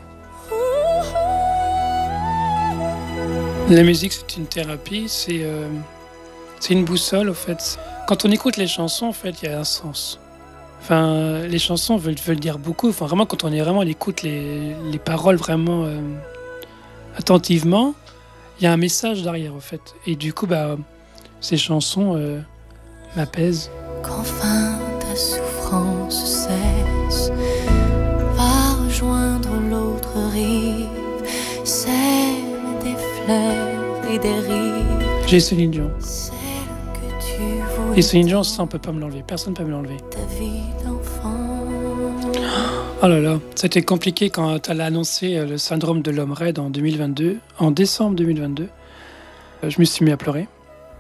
La musique, c'est une thérapie, c'est, euh, c'est une boussole, en fait. Quand on écoute les chansons, en fait, il y a un sens. Enfin, les chansons veulent, veulent dire beaucoup. Enfin, vraiment, quand on est vraiment, on écoute les, les paroles vraiment euh, attentivement, il y a un message derrière, en fait. Et du coup, bah, ces chansons euh, m'apaisent. Qu'enfin ta souffrance cesse, va rejoindre l'autre rive, sème des fleurs et des rives. J'ai Céline Dion. Et Céline Dion, ça on peut pas me l'enlever, personne ne peut me l'enlever. Oh là là, c'était compliqué quand elle a annoncé le syndrome de l'homme raide en deux mille vingt-deux, en décembre deux mille vingt-deux. Je me suis mis à pleurer.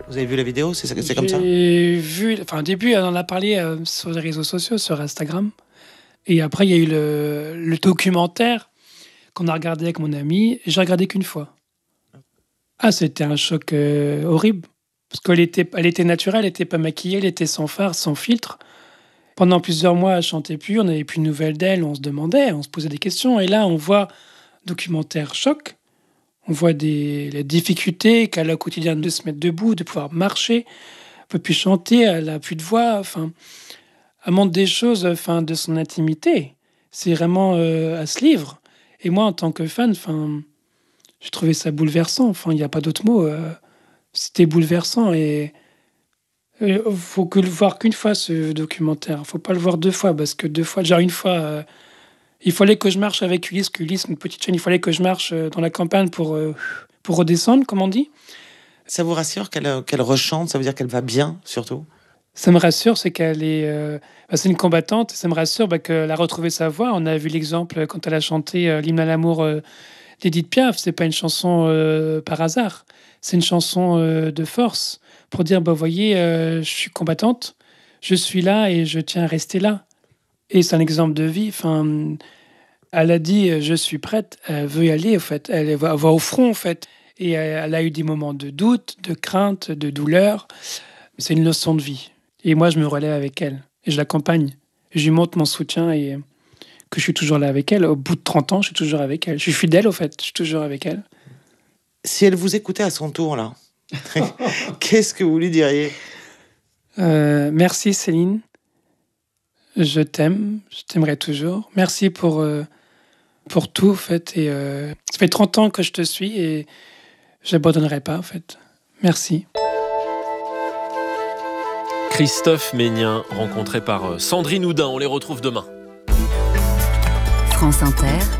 Vous avez vu la vidéo? C'est, c'est comme ça? J'ai vu, enfin au début, on en a parlé euh, sur les réseaux sociaux, sur Instagram. Et après, il y a eu le, le documentaire qu'on a regardé avec mon ami. J'ai regardé qu'une fois. Ah, c'était un choc euh, horrible. Parce qu'elle était, elle était naturelle, elle n'était pas maquillée, elle était sans fard, sans filtre. Pendant plusieurs mois, elle chantait plus, on n'avait plus de nouvelles d'elle, on se demandait, on se posait des questions. Et là, on voit documentaire choc. On voit des, les difficultés qu'elle a au quotidien de se mettre debout, de pouvoir marcher. Elle ne peut plus chanter, elle n'a plus de voix. Enfin, elle montre des choses enfin, de son intimité. C'est vraiment euh, à ce livre. Et moi, en tant que fan, enfin, j'ai trouvé ça bouleversant. Enfin, il n'y a pas d'autre mot. Euh, c'était bouleversant. Et il euh, faut que le voir qu'une fois, ce documentaire. Il ne faut pas le voir deux fois, parce que deux fois, genre une fois... Euh, il fallait que je marche avec Ulysse, qu'Ulysse, une petite chaîne, il fallait que je marche dans la campagne pour, euh, pour redescendre, comme on dit. Ça vous rassure qu'elle, qu'elle rechante? Ça veut dire qu'elle va bien, surtout? Ça me rassure, c'est qu'elle est... Euh, bah, c'est une combattante, ça me rassure bah, qu'elle a retrouvé sa voix. On a vu l'exemple quand elle a chanté euh, l'hymne à l'amour euh, d'Edith Piaf. C'est pas une chanson euh, par hasard. C'est une chanson euh, de force pour dire, bah, vous voyez, euh, je suis combattante, je suis là et je tiens à rester là. Et c'est un exemple de vie. Enfin, elle a dit « je suis prête », elle veut y aller, en fait. Elle va, va au front, en fait. Et elle a eu des moments de doute, de crainte, de douleur. C'est une leçon de vie. Et moi, je me relève avec elle. Et je l'accompagne. Je lui montre mon soutien et que je suis toujours là avec elle. Au bout de trente ans, je suis toujours avec elle. Je suis fidèle, au fait. Je suis toujours avec elle. Si elle vous écoutait à son tour, là, qu'est-ce que vous lui diriez? euh, Merci, Céline. Je t'aime, je t'aimerai toujours. Merci pour, euh, pour tout, en fait. Et, euh, ça fait trente ans que je te suis et je n'abandonnerai pas, en fait. Merci. Christophe Ménien, rencontré par Sandrine Houdin. On les retrouve demain. France Inter.